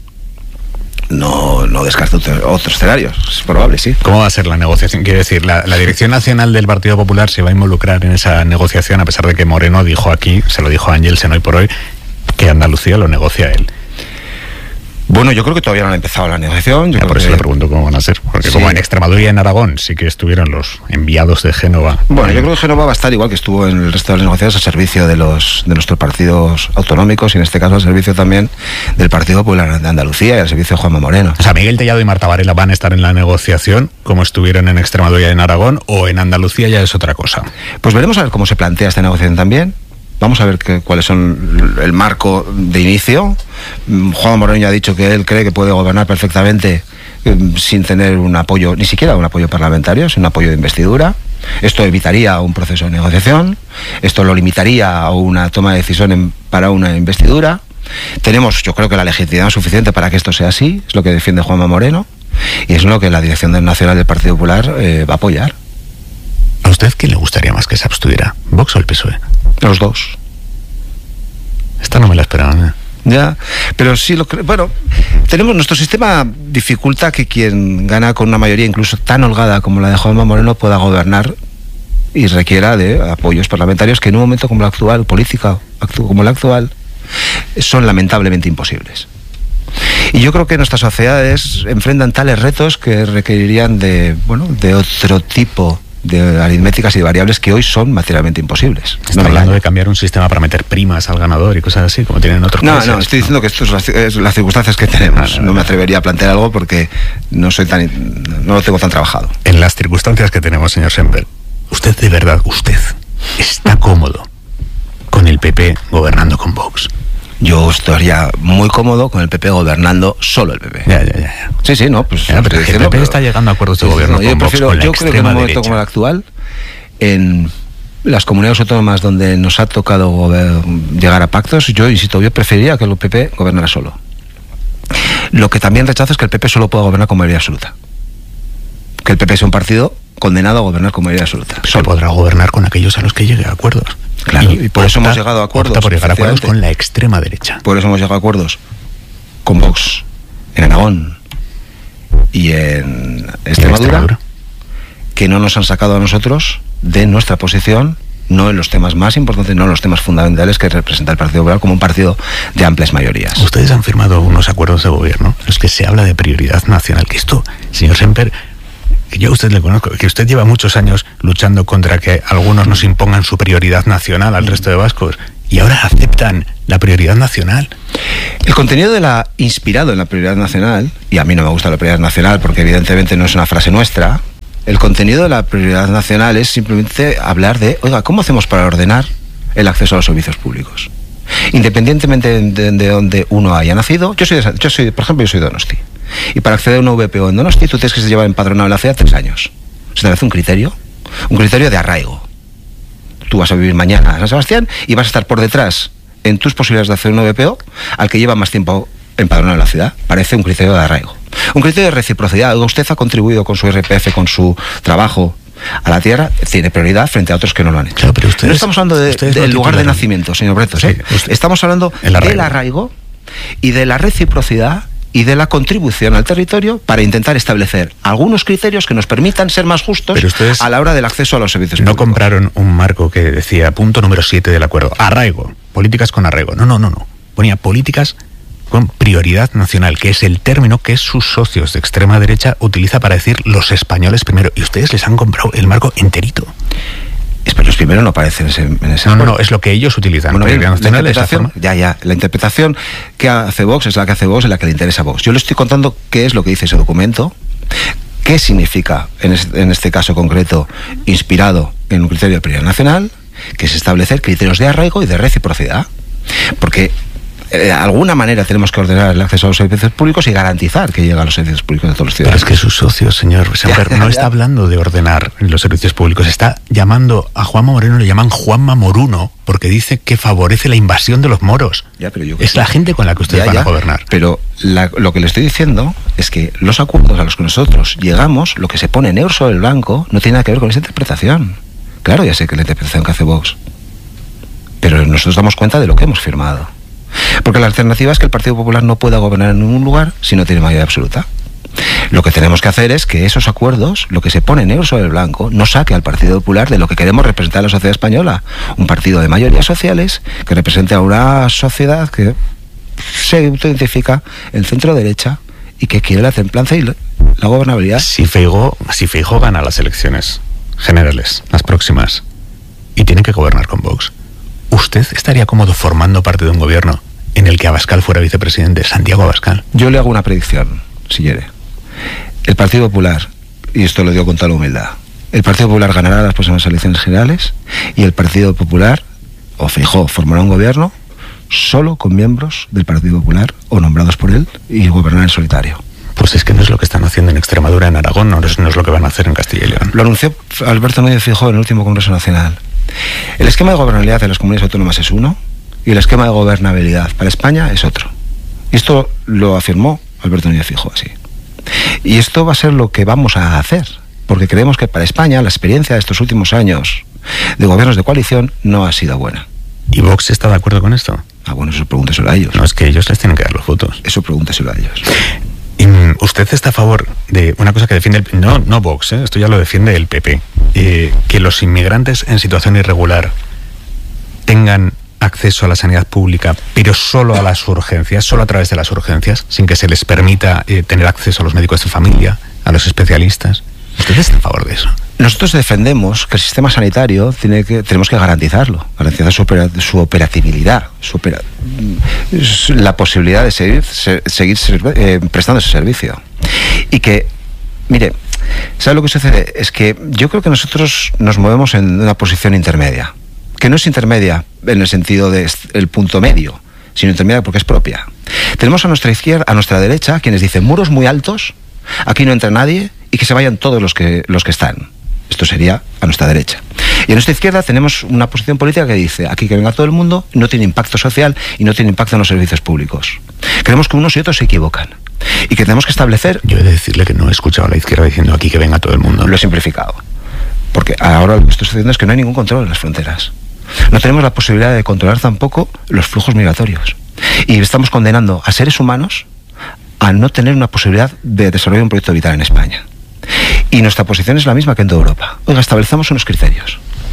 No descarto otros escenarios, es probable, sí. ¿Cómo va a ser la negociación? Quiero decir, la Dirección Nacional del Partido Popular se va a involucrar en esa negociación, a pesar de que Moreno dijo aquí, se lo dijo a Ángel hoy por hoy, que Andalucía lo negocia él. Bueno, yo creo que todavía no han empezado la negociación. Por eso le pregunto cómo van a ser. Porque sí, como en Extremadura y en Aragón sí que estuvieron los enviados de Génova. Bueno, yo creo que Génova va a estar igual que estuvo en el resto de las negociaciones, al servicio de nuestros partidos autonómicos, y en este caso al servicio también del Partido Popular de Andalucía y al servicio de Juanma Moreno. O sea, Miguel Tellado y Marta Varela van a estar en la negociación como estuvieron en Extremadura y en Aragón, o en Andalucía ya es otra cosa. Pues veremos a ver cómo se plantea esta negociación también. Vamos a ver cuáles son el marco de inicio. Juan Moreno ya ha dicho que él cree que puede gobernar perfectamente sin tener un apoyo, ni siquiera un apoyo parlamentario, sino un apoyo de investidura. Esto evitaría un proceso de negociación, esto lo limitaría a una toma de decisión para una investidura. Tenemos, yo creo que la legitimidad suficiente para que esto sea así, es lo que defiende Juanma Moreno, y es lo que la Dirección Nacional del Partido Popular va a apoyar. ¿A usted quién le gustaría más que se abstuviera? ¿Vox o el PSOE? Los dos. Esta no me la esperaban, ¿eh? Ya, pero sí lo creo. Bueno, nuestro sistema dificulta que quien gana con una mayoría incluso tan holgada como la de Juanma Moreno pueda gobernar, y requiera de apoyos parlamentarios que en un momento como el actual, política como el actual, son lamentablemente imposibles. Y yo creo que nuestras sociedades enfrentan tales retos que requerirían de otro tipo de aritméticas y de variables que hoy son materialmente imposibles. Está hablando de cambiar un sistema para meter primas al ganador y cosas así, como tienen otros países. No, estoy diciendo que esto es las circunstancias que tenemos. No me atrevería a plantear algo porque no lo tengo tan trabajado. En las circunstancias que tenemos, señor Semper, ¿usted de verdad, está cómodo con el PP gobernando con Vox? Yo estaría muy cómodo con el PP gobernando solo el PP. Ya. Sí, no, pues... Ya, pero el PP está llegando a acuerdos de gobierno con Vox, con la extrema derecha. Yo creo que en un momento como el actual, en las comunidades autónomas donde nos ha tocado llegar a pactos, yo preferiría que el PP gobernara solo. Lo que también rechazo es que el PP solo pueda gobernar con mayoría absoluta. Que el PP sea un partido condenado a gobernar con mayoría absoluta. Se podrá gobernar con aquellos a los que llegue a acuerdos. Claro, y por eso hemos llegado a acuerdos. Por llegar a acuerdos con la extrema derecha. Por eso hemos llegado a acuerdos con Vox en Aragón y en Extremadura, que no nos han sacado a nosotros de nuestra posición no en los temas más importantes, no en los temas fundamentales que representa el Partido Popular como un partido de amplias mayorías. Ustedes han firmado unos acuerdos de gobierno en los que se habla de prioridad nacional, que esto, señor Semper, yo a usted le conozco, que usted lleva muchos años luchando contra que algunos nos impongan su prioridad nacional al resto de vascos, y ahora aceptan la prioridad nacional. El contenido inspirado en la prioridad nacional, y a mí no me gusta la prioridad nacional porque evidentemente no es una frase nuestra, el contenido de la prioridad nacional es simplemente hablar de, oiga, ¿cómo hacemos para ordenar el acceso a los servicios públicos? Independientemente de donde uno haya nacido, yo soy, por ejemplo, yo soy de Donosti. Y para acceder a una VPO en Donosti, tú tienes que llevar empadronado en la ciudad 3 años. Se te hace un criterio de arraigo. Tú vas a vivir mañana a San Sebastián y vas a estar por detrás en tus posibilidades de hacer una VPO al que lleva más tiempo empadronado en la ciudad. Parece un criterio de arraigo. Un criterio de reciprocidad. Usted ha contribuido con su IRPF, con su trabajo a la tierra, tiene prioridad frente a otros que no lo han hecho. Claro, pero ustedes, no estamos hablando del lugar de nacimiento, señor Bretos. Sí, estamos hablando del arraigo y de la reciprocidad y de la contribución al territorio para intentar establecer algunos criterios que nos permitan ser más justos a la hora del acceso a los servicios públicos. No compraron un marco que decía, punto número 7 del acuerdo, arraigo, políticas con arraigo. No. Ponía políticas con prioridad nacional, que es el término que sus socios de extrema derecha utiliza para decir los españoles primero. Y ustedes les han comprado el marco enterito. Españoles primero no aparece en ese No, es lo que ellos utilizan. Bueno, la interpretación, la interpretación que hace Vox es la que hace Vox, es la que le interesa a Vox. Yo le estoy contando qué es lo que dice ese documento, qué significa, en este caso concreto, inspirado en un criterio de prioridad nacional, que es establecer criterios de arraigo y de reciprocidad. Porque de alguna manera tenemos que ordenar el acceso a los servicios públicos y garantizar que llega a los servicios públicos de todos los ciudadanos. Pero es que sus socios, señor Semper, no está hablando de ordenar los servicios públicos, está llamando a Juanma Moreno, le llaman Juanma Moruno, porque dice que favorece la invasión de los moros. Es la gente con la que ustedes van a gobernar. Pero lo que le estoy diciendo es que los acuerdos a los que nosotros llegamos, lo que se pone negro sobre el blanco, no tiene nada que ver con esa interpretación. Claro, ya sé que la interpretación que hace Vox, pero nosotros damos cuenta de lo que hemos firmado. Porque la alternativa es que el Partido Popular no pueda gobernar en ningún lugar si no tiene mayoría absoluta. Lo que tenemos que hacer es que esos acuerdos, lo que se pone negro sobre el blanco, no saque al Partido Popular de lo que queremos representar a la sociedad española. Un partido de mayorías sociales que represente a una sociedad que se identifica en centro derecha y que quiere la templanza y la gobernabilidad. Si Feijóo gana las elecciones generales, las próximas, y tiene que gobernar con Vox, ¿usted estaría cómodo formando parte de un gobierno en el que Abascal fuera vicepresidente, Santiago Abascal? Yo le hago una predicción, si quiere. El Partido Popular, y esto lo digo con toda humildad, el Partido Popular ganará las próximas elecciones generales y el Partido Popular, o Feijóo, formará un gobierno solo con miembros del Partido Popular o nombrados por él y gobernar en solitario. Pues es que no es lo que están haciendo en Extremadura, en Aragón, no es lo que van a hacer en Castilla y León. Lo anunció Alberto Núñez Feijóo en el último Congreso Nacional. El esquema de gobernabilidad de las comunidades autónomas es uno y el esquema de gobernabilidad para España es otro. Y esto lo afirmó Alberto Núñez Feijóo así. Y esto va a ser lo que vamos a hacer, porque creemos que para España la experiencia de estos últimos años de gobiernos de coalición no ha sido buena. ¿Y Vox está de acuerdo con esto? Bueno, eso pregúnteselo a ellos. No, es que ellos les tienen que dar los votos. Eso pregúnteselo a ellos. ¿Usted está a favor de una cosa que defiende no Vox, esto ya lo defiende el PP, que los inmigrantes en situación irregular tengan acceso a la sanidad pública, pero solo a las urgencias, solo a través de las urgencias, sin que se les permita tener acceso a los médicos de familia, a los especialistas? ¿Usted está a favor de eso? Nosotros defendemos que el sistema sanitario tenemos que garantizar su operatividad, la posibilidad de seguir prestando ese servicio. Y que, mire, ¿sabe lo que sucede? Es que yo creo que nosotros nos movemos en una posición intermedia, que no es intermedia en el sentido del punto medio, sino intermedia porque es propia. Tenemos a nuestra izquierda, a nuestra derecha, quienes dicen muros muy altos, aquí no entra nadie y que se vayan todos los que están. Esto sería a nuestra derecha. Y a nuestra izquierda tenemos una posición política que dice, aquí que venga todo el mundo, no tiene impacto social y no tiene impacto en los servicios públicos. Creemos que unos y otros se equivocan. Y que tenemos que establecer... Yo he de decirle que no he escuchado a la izquierda diciendo aquí que venga todo el mundo. Lo he simplificado. Porque ahora lo que estoy sucediendo es que no hay ningún control en las fronteras. No tenemos la posibilidad de controlar tampoco los flujos migratorios. Y estamos condenando a seres humanos a no tener una posibilidad de desarrollar un proyecto vital en España. Y nuestra posición es la misma que en toda Europa. Oiga, establecemos unos criterios.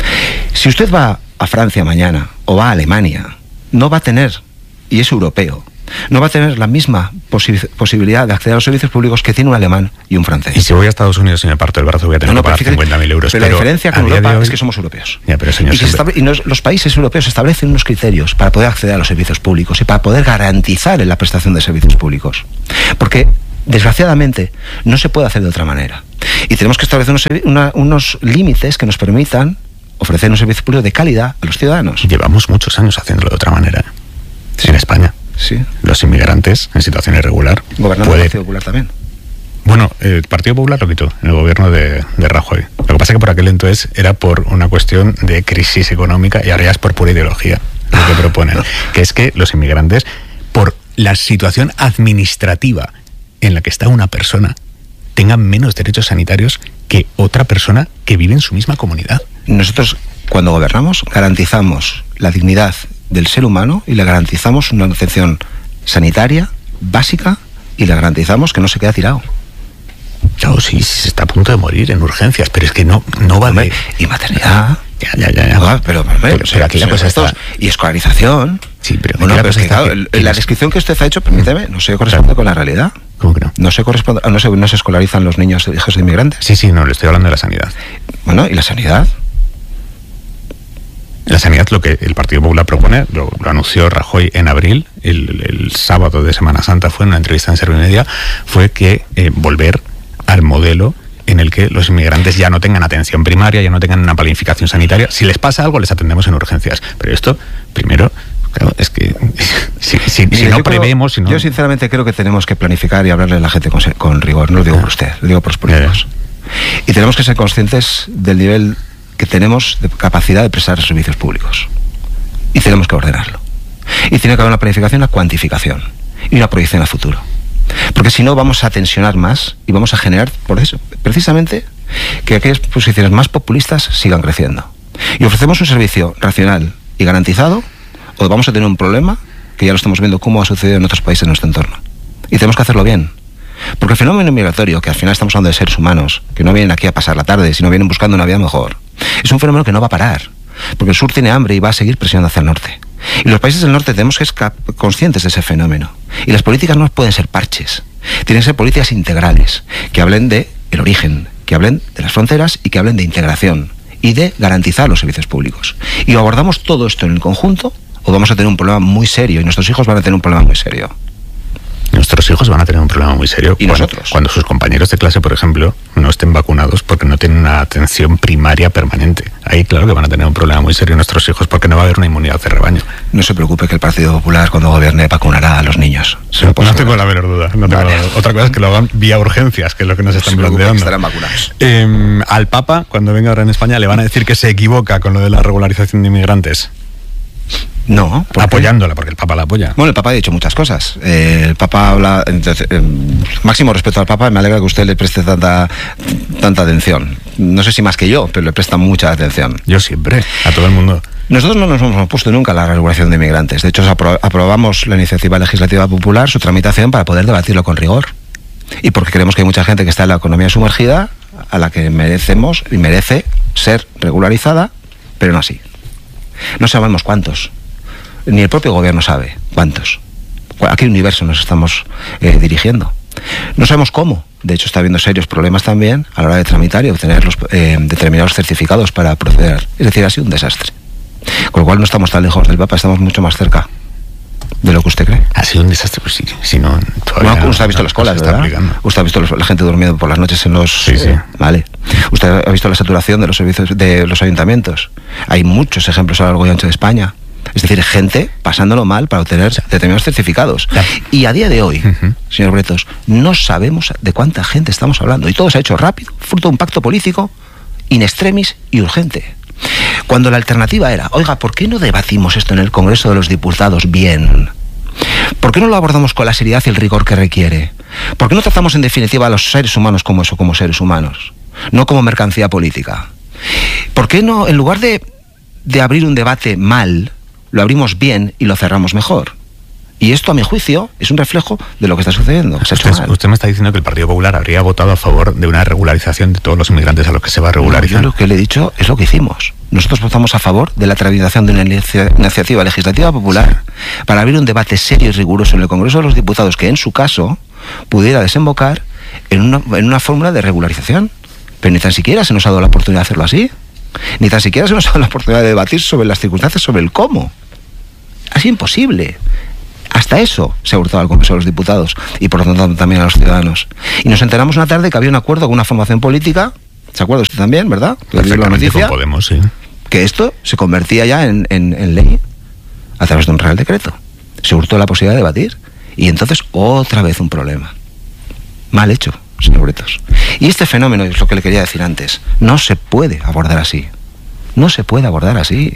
Si usted va a Francia mañana o va a Alemania, no va a tener, y es europeo, no va a tener la misma posibilidad de acceder a los servicios públicos que tiene un alemán y un francés. Y si voy a Estados Unidos y me parto el brazo, voy a tener que pagar 50.000 euros. Pero la diferencia con Europa es que somos europeos. Ya, pero señor, los países europeos establecen unos criterios para poder acceder a los servicios públicos y para poder garantizar la prestación de servicios públicos. Porque, desgraciadamente, no se puede hacer de otra manera. Y tenemos que establecer unos límites que nos permitan ofrecer un servicio público de calidad a los ciudadanos. Llevamos muchos años haciéndolo de otra manera. Sí. En España. Sí. Los inmigrantes en situación irregular. Gobernando el Partido Popular también. Bueno, el Partido Popular lo quitó en el gobierno de Rajoy. Lo que pasa es que por aquel entonces era por una cuestión de crisis económica y ahora ya es por pura ideología lo que proponen. Que es que los inmigrantes, por la situación administrativa en la que está una persona, tengan menos derechos sanitarios que otra persona que vive en su misma comunidad. Nosotros, cuando gobernamos, garantizamos la dignidad del ser humano y le garantizamos una atención sanitaria básica y le garantizamos que no se queda tirado. No, sí, se está a punto de morir en urgencias, pero es que no va de... Y maternidad. Ya. No, pero aquí la cosa está... Y escolarización. Sí, pero... Bueno, pero es que, claro, la descripción que usted ha hecho, permíteme, no se corresponde con la realidad. ¿Cómo que no? No se escolarizan los niños hijos de inmigrantes. Sí, no, le estoy hablando de la sanidad. Bueno, ¿y la sanidad? La sanidad, lo que el Partido Popular propone, lo anunció Rajoy en abril, el sábado de Semana Santa fue en una entrevista en Servimedia, fue que volver al modelo en el que los inmigrantes ya no tengan atención primaria, ya no tengan una planificación sanitaria. Si les pasa algo, les atendemos en urgencias. Pero esto, primero, claro, es que si no prevemos... Yo sinceramente creo que tenemos que planificar y hablarle a la gente con rigor. No lo digo por usted, lo digo por los políticos. Y tenemos que ser conscientes del nivel que tenemos de capacidad de prestar servicios públicos. Y tenemos que ordenarlo. Y tiene que haber una planificación, una cuantificación y una proyección a futuro. Porque si no vamos a tensionar más y vamos a generar, por eso, precisamente, que aquellas posiciones más populistas sigan creciendo. Y ofrecemos un servicio racional y garantizado, o vamos a tener un problema, que ya lo estamos viendo cómo ha sucedido en otros países de nuestro entorno. Y tenemos que hacerlo bien. Porque el fenómeno migratorio, que al final estamos hablando de seres humanos, que no vienen aquí a pasar la tarde, sino vienen buscando una vida mejor, es un fenómeno que no va a parar. Porque el sur tiene hambre y va a seguir presionando hacia el norte. Y los países del norte tenemos que ser conscientes de ese fenómeno. Y las políticas no pueden ser parches. Tienen que ser políticas integrales, que hablen de el origen, que hablen de las fronteras y que hablen de integración y de garantizar los servicios públicos. Y o abordamos todo esto en el conjunto, o vamos a tener un problema muy serio, y nuestros hijos van a tener un problema muy serio. Nuestros hijos van a tener un problema muy serio cuando sus compañeros de clase, por ejemplo, no estén vacunados porque no tienen una atención primaria permanente. Ahí claro que van a tener un problema muy serio nuestros hijos porque no va a haber una inmunidad de rebaño. No se preocupe que el Partido Popular cuando gobierne vacunará a los niños. No tengo la menor duda. Otra cosa es que lo hagan vía urgencias, que es lo que nos están planteando. Estarán vacunados. Al Papa, cuando venga ahora en España, le van a decir que se equivoca con lo de la regularización de inmigrantes. No, apoyándola, porque el Papa la apoya. Bueno, el Papa ha dicho muchas cosas. El Papa habla... Entonces, máximo respeto al Papa, me alegra que usted le preste tanta atención. No sé si más que yo, pero le presta mucha atención. Yo siempre, a todo el mundo. Nosotros no nos hemos opuesto nunca a la regulación de inmigrantes. De hecho, aprobamos la iniciativa legislativa popular, su tramitación, para poder debatirlo con rigor. Y porque creemos que hay mucha gente que está en la economía sumergida, a la que merecemos y merece ser regularizada, pero no así. No sabemos cuántos. Ni el propio gobierno sabe cuántos. ¿A qué universo nos estamos dirigiendo? No sabemos cómo. De hecho, está habiendo serios problemas también a la hora de tramitar y obtener los determinados certificados para proceder. Es decir, ha sido un desastre. Con lo cual no estamos tan lejos del Papa, estamos mucho más cerca de lo que usted cree. Ha sido un desastre, pues sí, si no... Bueno, usted ha visto las colas, ¿verdad? Usted ha visto la gente durmiendo por las noches en los... Sí. Vale. Usted ha visto la saturación de los servicios de los ayuntamientos. Hay muchos ejemplos a lo largo y ancho de España. Es decir, gente pasándolo mal para obtener determinados certificados. Y a día de hoy, señor Bretos, no sabemos de cuánta gente estamos hablando. Y todo se ha hecho rápido, fruto de un pacto político in extremis y urgente. Cuando la alternativa era, oiga, ¿por qué no debatimos esto en el Congreso de los Diputados bien? ¿Por qué no lo abordamos con la seriedad y el rigor que requiere? ¿Por qué no tratamos en definitiva a los seres humanos como eso, como seres humanos? No como mercancía política. ¿Por qué no, en lugar de abrir un debate mal, lo abrimos bien y lo cerramos mejor? Y esto, a mi juicio, es un reflejo de lo que está sucediendo. Usted me está diciendo que el Partido Popular habría votado a favor de una regularización de todos los inmigrantes a los que se va a regularizar. Yo lo que le he dicho es lo que hicimos. nosotros votamos a favor de la tramitación de una iniciativa legislativa popular para abrir un debate serio y riguroso en el Congreso de los Diputados que, en su caso, pudiera desembocar en una fórmula de regularización. Pero ni tan siquiera se nos ha dado la oportunidad de hacerlo así. Ni tan siquiera se nos ha dado la oportunidad de debatir sobre las circunstancias, sobre el cómo. Ha sido imposible. Hasta eso se ha hurtado al Congreso de los Diputados y por lo tanto también a los ciudadanos. Y nos enteramos una tarde que había un acuerdo con una formación política, ¿se acuerda usted también, verdad? Perfectamente, con Podemos, sí. Que esto se convertía ya en ley a través de un real decreto. Se hurtó la posibilidad de debatir y entonces otra vez un problema. Mal hecho, señor Bretos. Y este fenómeno, es lo que le quería decir antes, no se puede abordar así. No se puede abordar así.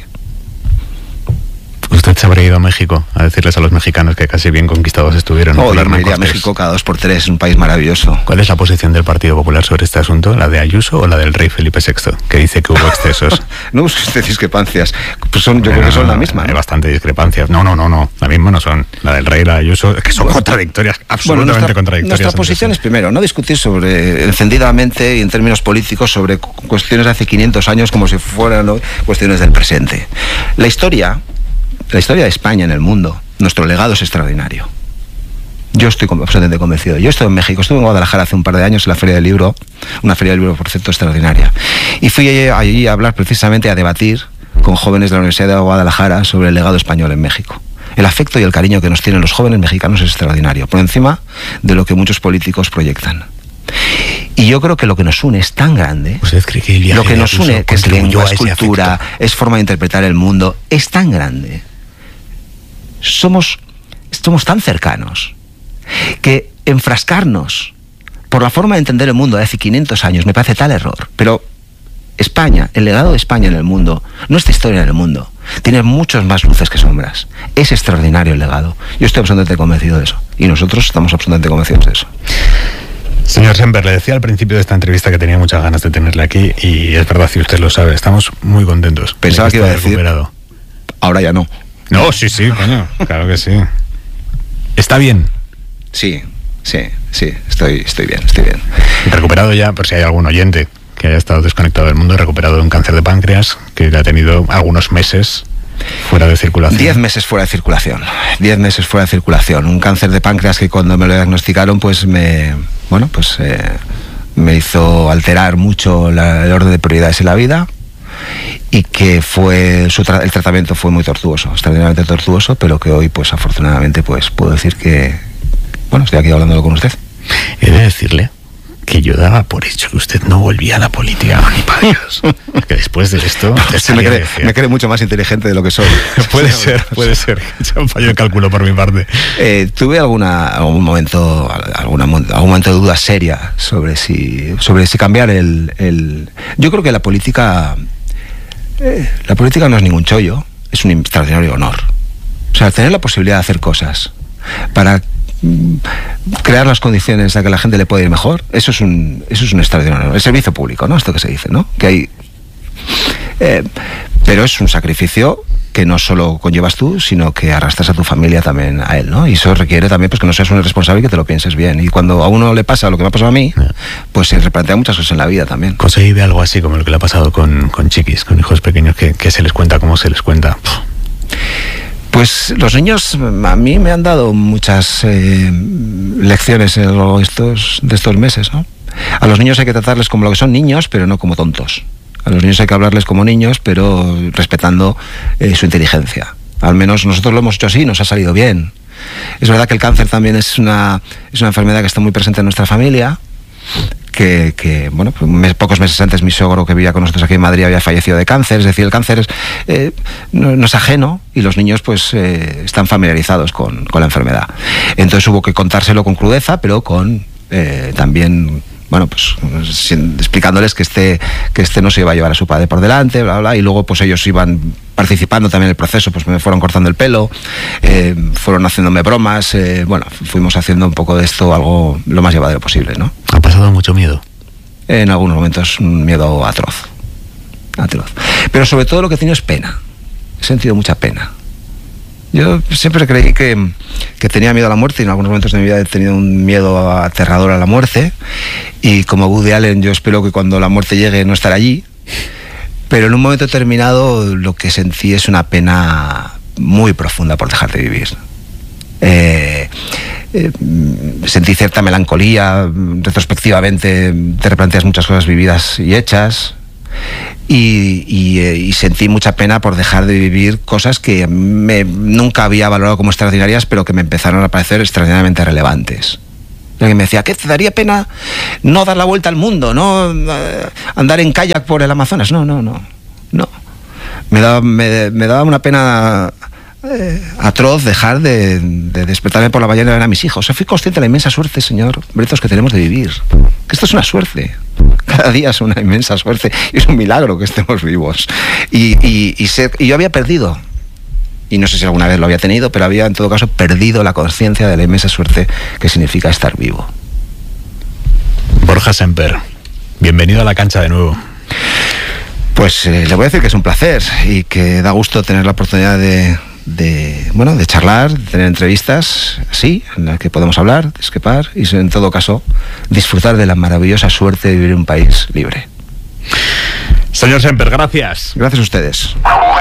Usted se habría ido a México a decirles a los mexicanos que casi bien conquistados estuvieron. Yo me iría a México cada 2 por 3, es un país maravilloso. ¿Cuál es la posición del Partido Popular sobre este asunto? ¿La de Ayuso o la del rey Felipe VI, que dice que hubo excesos? No busque usted discrepancias, pues yo creo que son la misma. Hay bastante discrepancias. No, la misma no son. La del rey y la de Ayuso, que son contradictorias, absolutamente contradictorias. Nuestra posición es, primero, no discutir encendidamente y en términos políticos sobre cuestiones de hace 500 años como si fueran cuestiones del presente. La historia de España en el mundo, nuestro legado es extraordinario. Yo estoy absolutamente convencido. Yo estoy en México, estuve en Guadalajara hace un par de años en la Feria del Libro, una feria del libro, por cierto, extraordinaria. Y fui allí a hablar precisamente, a debatir con jóvenes de la Universidad de Guadalajara sobre el legado español en México. El afecto y el cariño que nos tienen los jóvenes mexicanos es extraordinario, por encima de lo que muchos políticos proyectan. Y yo creo que lo que nos une es tan grande. ¿Usted cree que el viaje lo que nos une, que es lengua, es cultura, afecto? Es forma de interpretar el mundo, es tan grande. Somos tan cercanos que enfrascarnos por la forma de entender el mundo de hace 500 años me parece tal error. Pero España, el legado de España en el mundo, nuestra historia en el mundo, tiene muchos más luces que sombras. Es extraordinario el legado. Yo estoy absolutamente convencido de eso. Y nosotros estamos absolutamente convencidos de eso. Señor Semper, le decía al principio de esta entrevista que tenía muchas ganas de tenerle aquí, y es verdad, si usted lo sabe, estamos muy contentos. Pensaba que iba a decir, recuperado. Ahora ya no. No, sí, coño, claro que sí. ¿Está bien? Sí, estoy bien. Recuperado ya, por si hay algún oyente que haya estado desconectado del mundo, recuperado de un cáncer de páncreas que ha tenido algunos meses fuera de circulación. 10 meses fuera de circulación. 10 meses fuera de circulación. Un cáncer de páncreas que cuando me lo diagnosticaron, pues me hizo alterar mucho el orden de prioridades en la vida. Y que el tratamiento fue muy tortuoso, extraordinariamente tortuoso, pero que hoy, pues afortunadamente, pues puedo decir que, estoy aquí hablándolo con usted. He de decirle que yo daba por hecho que usted no volvía a la política, ni para Dios. Que después de esto... me cree mucho más inteligente de lo que soy. puede ser. He un fallo de cálculo por mi parte. Tuve algún momento de duda seria sobre si cambiar Yo creo que la política no es ningún chollo, es un extraordinario honor. O sea, tener la posibilidad de hacer cosas para crear las condiciones a que la gente le pueda ir mejor, eso es un extraordinario honor. El servicio público, ¿no? Esto que se dice, ¿no? Que hay... pero es un sacrificio que no solo conllevas tú, sino que arrastras a tu familia también a él, ¿no? Y eso requiere también, pues, que no seas un irresponsable y que te lo pienses bien. Y cuando a uno le pasa lo que me ha pasado a mí, pues se replantea muchas cosas en la vida también. Conseguí algo así como lo que le ha pasado con chiquis, con hijos pequeños, que se les cuenta como se les cuenta. Pues los niños a mí me han dado muchas lecciones en de estos meses, ¿no? A los niños hay que tratarles como lo que son niños, pero no como tontos. A los niños hay que hablarles como niños, pero respetando su inteligencia. Al menos nosotros lo hemos hecho así, nos ha salido bien. Es verdad que el cáncer también es una enfermedad que está muy presente en nuestra familia, que pocos meses antes mi suegro, que vivía con nosotros aquí en Madrid, había fallecido de cáncer. Es decir, el cáncer no es ajeno y los niños pues están familiarizados con la enfermedad. Entonces hubo que contárselo con crudeza, pero con también... explicándoles que este no se iba a llevar a su padre por delante, bla, bla, y luego pues ellos iban participando también en el proceso, pues me fueron cortando el pelo, fueron haciéndome bromas, fuimos haciendo un poco de esto algo lo más llevadero posible, ¿no? ¿Ha pasado mucho miedo? En algunos momentos un miedo atroz. Pero sobre todo lo que he tenido es pena, he sentido mucha pena. Yo siempre creí que tenía miedo a la muerte y en algunos momentos de mi vida he tenido un miedo aterrador a la muerte, y como Woody Allen yo espero que cuando la muerte llegue no estar allí, Pero en un momento determinado lo que sentí es una pena muy profunda por dejar de vivir. Sentí cierta melancolía, retrospectivamente te replanteas muchas cosas vividas y hechas, y sentí mucha pena por dejar de vivir cosas que nunca había valorado como extraordinarias, pero que me empezaron a parecer extraordinariamente relevantes. Alguien me decía, ¿qué te daría pena no dar la vuelta al mundo, no andar en kayak por el Amazonas? No. Me daba una pena atroz dejar de despertarme por la mañana y ver a mis hijos. O sea, fui consciente de la inmensa suerte, señor Bretos, que tenemos de vivir. Que esto es una suerte. Cada día es una inmensa suerte y es un milagro que estemos vivos. Y yo había perdido, y no sé si alguna vez lo había tenido, pero había en todo caso perdido la conciencia de la inmensa suerte que significa estar vivo. Borja Semper, bienvenido a la cancha de nuevo. Pues le voy a decir que es un placer y que da gusto tener la oportunidad de charlar, de tener entrevistas así, en las que podemos hablar, discrepar y en todo caso disfrutar de la maravillosa suerte de vivir en un país libre. Señor Semper, gracias. Gracias a ustedes.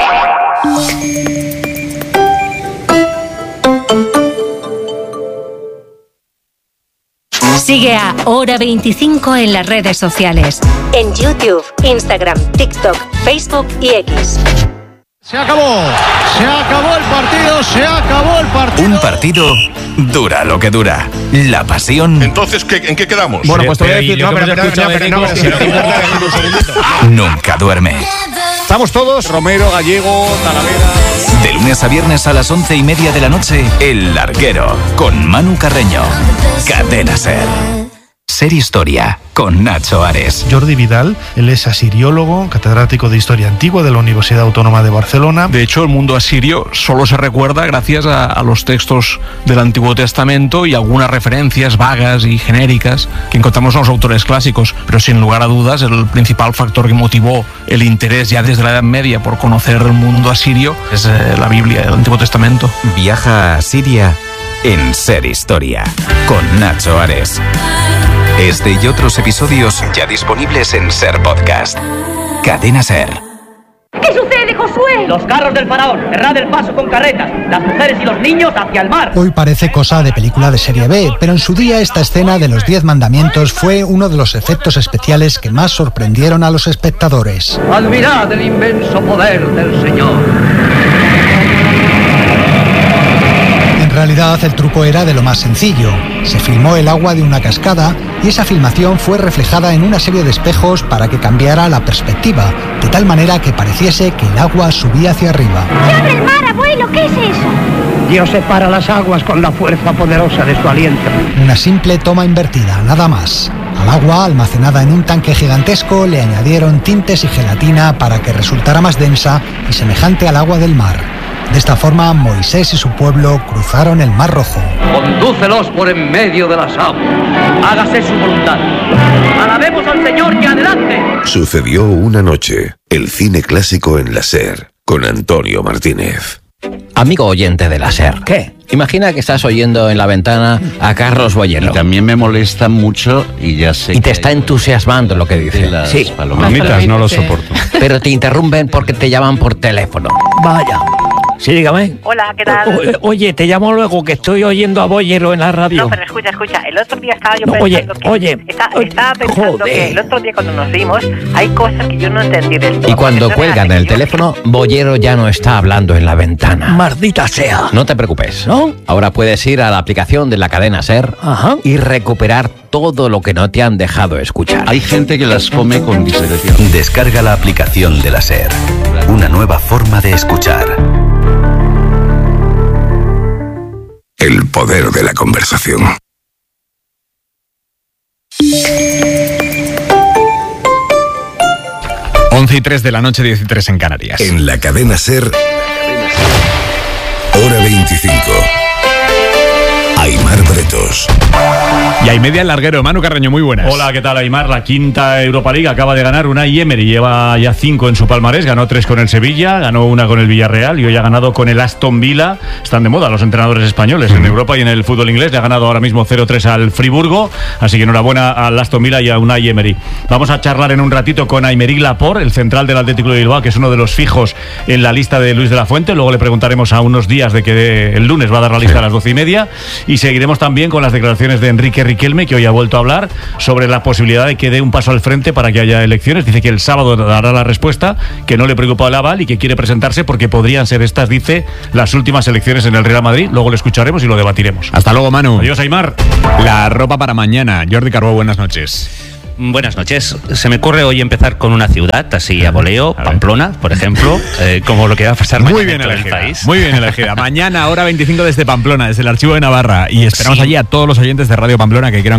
Sigue a Hora 25 en las redes sociales. En YouTube, Instagram, TikTok, Facebook y X. Se acabó el partido. Un partido dura lo que dura. La pasión. Entonces, ¿en qué quedamos? Bueno, pues te voy a decir, nunca duerme. Estamos todos, Romero, Gallego, Talavera. De lunes a viernes a las 11:30 de la noche, El Larguero, con Manu Carreño. Cadena SER. Ser Historia, con Nacho Ares. Jordi Vidal, él es asiriólogo, catedrático de Historia Antigua de la Universidad Autónoma de Barcelona. De hecho, el mundo asirio solo se recuerda gracias a los textos del Antiguo Testamento y algunas referencias vagas y genéricas que encontramos en los autores clásicos. Pero sin lugar a dudas, el principal factor que motivó el interés ya desde la Edad Media por conocer el mundo asirio es la Biblia, el Antiguo Testamento. Viaja a Siria en Ser Historia, con Nacho Ares. Este y otros episodios ya disponibles en Ser Podcast. Cadena Ser. ¿Qué sucede, Josué? Los carros del faraón, cerrad el paso con carretas, las mujeres y los niños hacia el mar. Hoy parece cosa de película de serie B, pero en su día esta escena de los 10 mandamientos fue uno de los efectos especiales que más sorprendieron a los espectadores. Admirad el inmenso poder del Señor. En realidad el truco era de lo más sencillo. Se filmó el agua de una cascada y esa filmación fue reflejada en una serie de espejos para que cambiara la perspectiva, de tal manera que pareciese que el agua subía hacia arriba. ¡Se abre el mar, abuelo! ¿Qué es eso? Dios separa las aguas con la fuerza poderosa de su aliento. Una simple toma invertida, nada más. Al agua, almacenada en un tanque gigantesco, le añadieron tintes y gelatina para que resultara más densa y semejante al agua del mar. De esta forma, Moisés y su pueblo cruzaron el Mar Rojo. Condúcelos por en medio de las aguas. Hágase su voluntad. Alabemos al Señor y adelante. Sucedió una noche. El cine clásico en la SER, con Antonio Martínez. Amigo oyente de la SER. ¿Qué? Imagina que estás oyendo en la ventana a Carlos Bollero. Y también me molesta mucho y ya sé. Y te está entusiasmando lo que dice. Sí. Palomitas no lo soporto. Pero te interrumpen porque te llaman por teléfono. Vaya. Sí, dígame. Hola, ¿qué tal? Oye, te llamo luego que estoy oyendo a Bollero en la radio. No, pero escucha. El otro día estaba yo pensando estaba pensando que el otro día cuando nos vimos hay cosas que yo no entendí del todo. Y cuando cuelgan el teléfono, Bollero ya no está hablando en la ventana. Maldita sea. No te preocupes. ¿No? Ahora puedes ir a la aplicación de la cadena SER y recuperar todo lo que no te han dejado escuchar. Hay gente que las come con disección. Descarga la aplicación de la SER. Una nueva forma de escuchar. El poder de la conversación. Once y 3 de la noche, 10:03 en Canarias. En la cadena SER, Hora 25. Aimar Bretos. Y hay media el larguero, Manu Carreño, muy buenas. Hola, ¿qué tal, Aimar? La quinta Europa League acaba de ganar Unai Emery, lleva ya 5 en su palmarés, ganó 3 con el Sevilla, ganó 1 con el Villarreal y hoy ha ganado con el Aston Villa. Están de moda los entrenadores españoles en Europa y en el fútbol inglés. Le ha ganado ahora mismo 0-3 al Friburgo, así que enhorabuena al Aston Villa y a Unai Emery. Vamos a charlar en un ratito con Aymeric Laporte, el central del Atlético de Bilbao, que es uno de los fijos en la lista de Luis de la Fuente. Luego le preguntaremos a unos días de que el lunes va a dar la lista a las 12:30 y seguiremos también con las declaraciones de Enrique Riquelme, que hoy ha vuelto a hablar sobre la posibilidad de que dé un paso al frente para que haya elecciones. Dice que el sábado dará la respuesta, que no le preocupa el aval y que quiere presentarse porque podrían ser estas, dice, las últimas elecciones en el Real Madrid. Luego lo escucharemos y lo debatiremos. Hasta luego, Manu. Adiós, Aimar. La ropa para mañana. Jordi Carbó, buenas noches. Buenas noches. Se me ocurre hoy empezar con una ciudad, así a voleo, Pamplona, por ejemplo, como lo que va a pasar muy mañana bien en el elegida, país. muy bien elegida. Mañana, hora 25 desde Pamplona, desde el Archivo de Navarra. Y esperamos allí a todos los oyentes de Radio Pamplona que quieran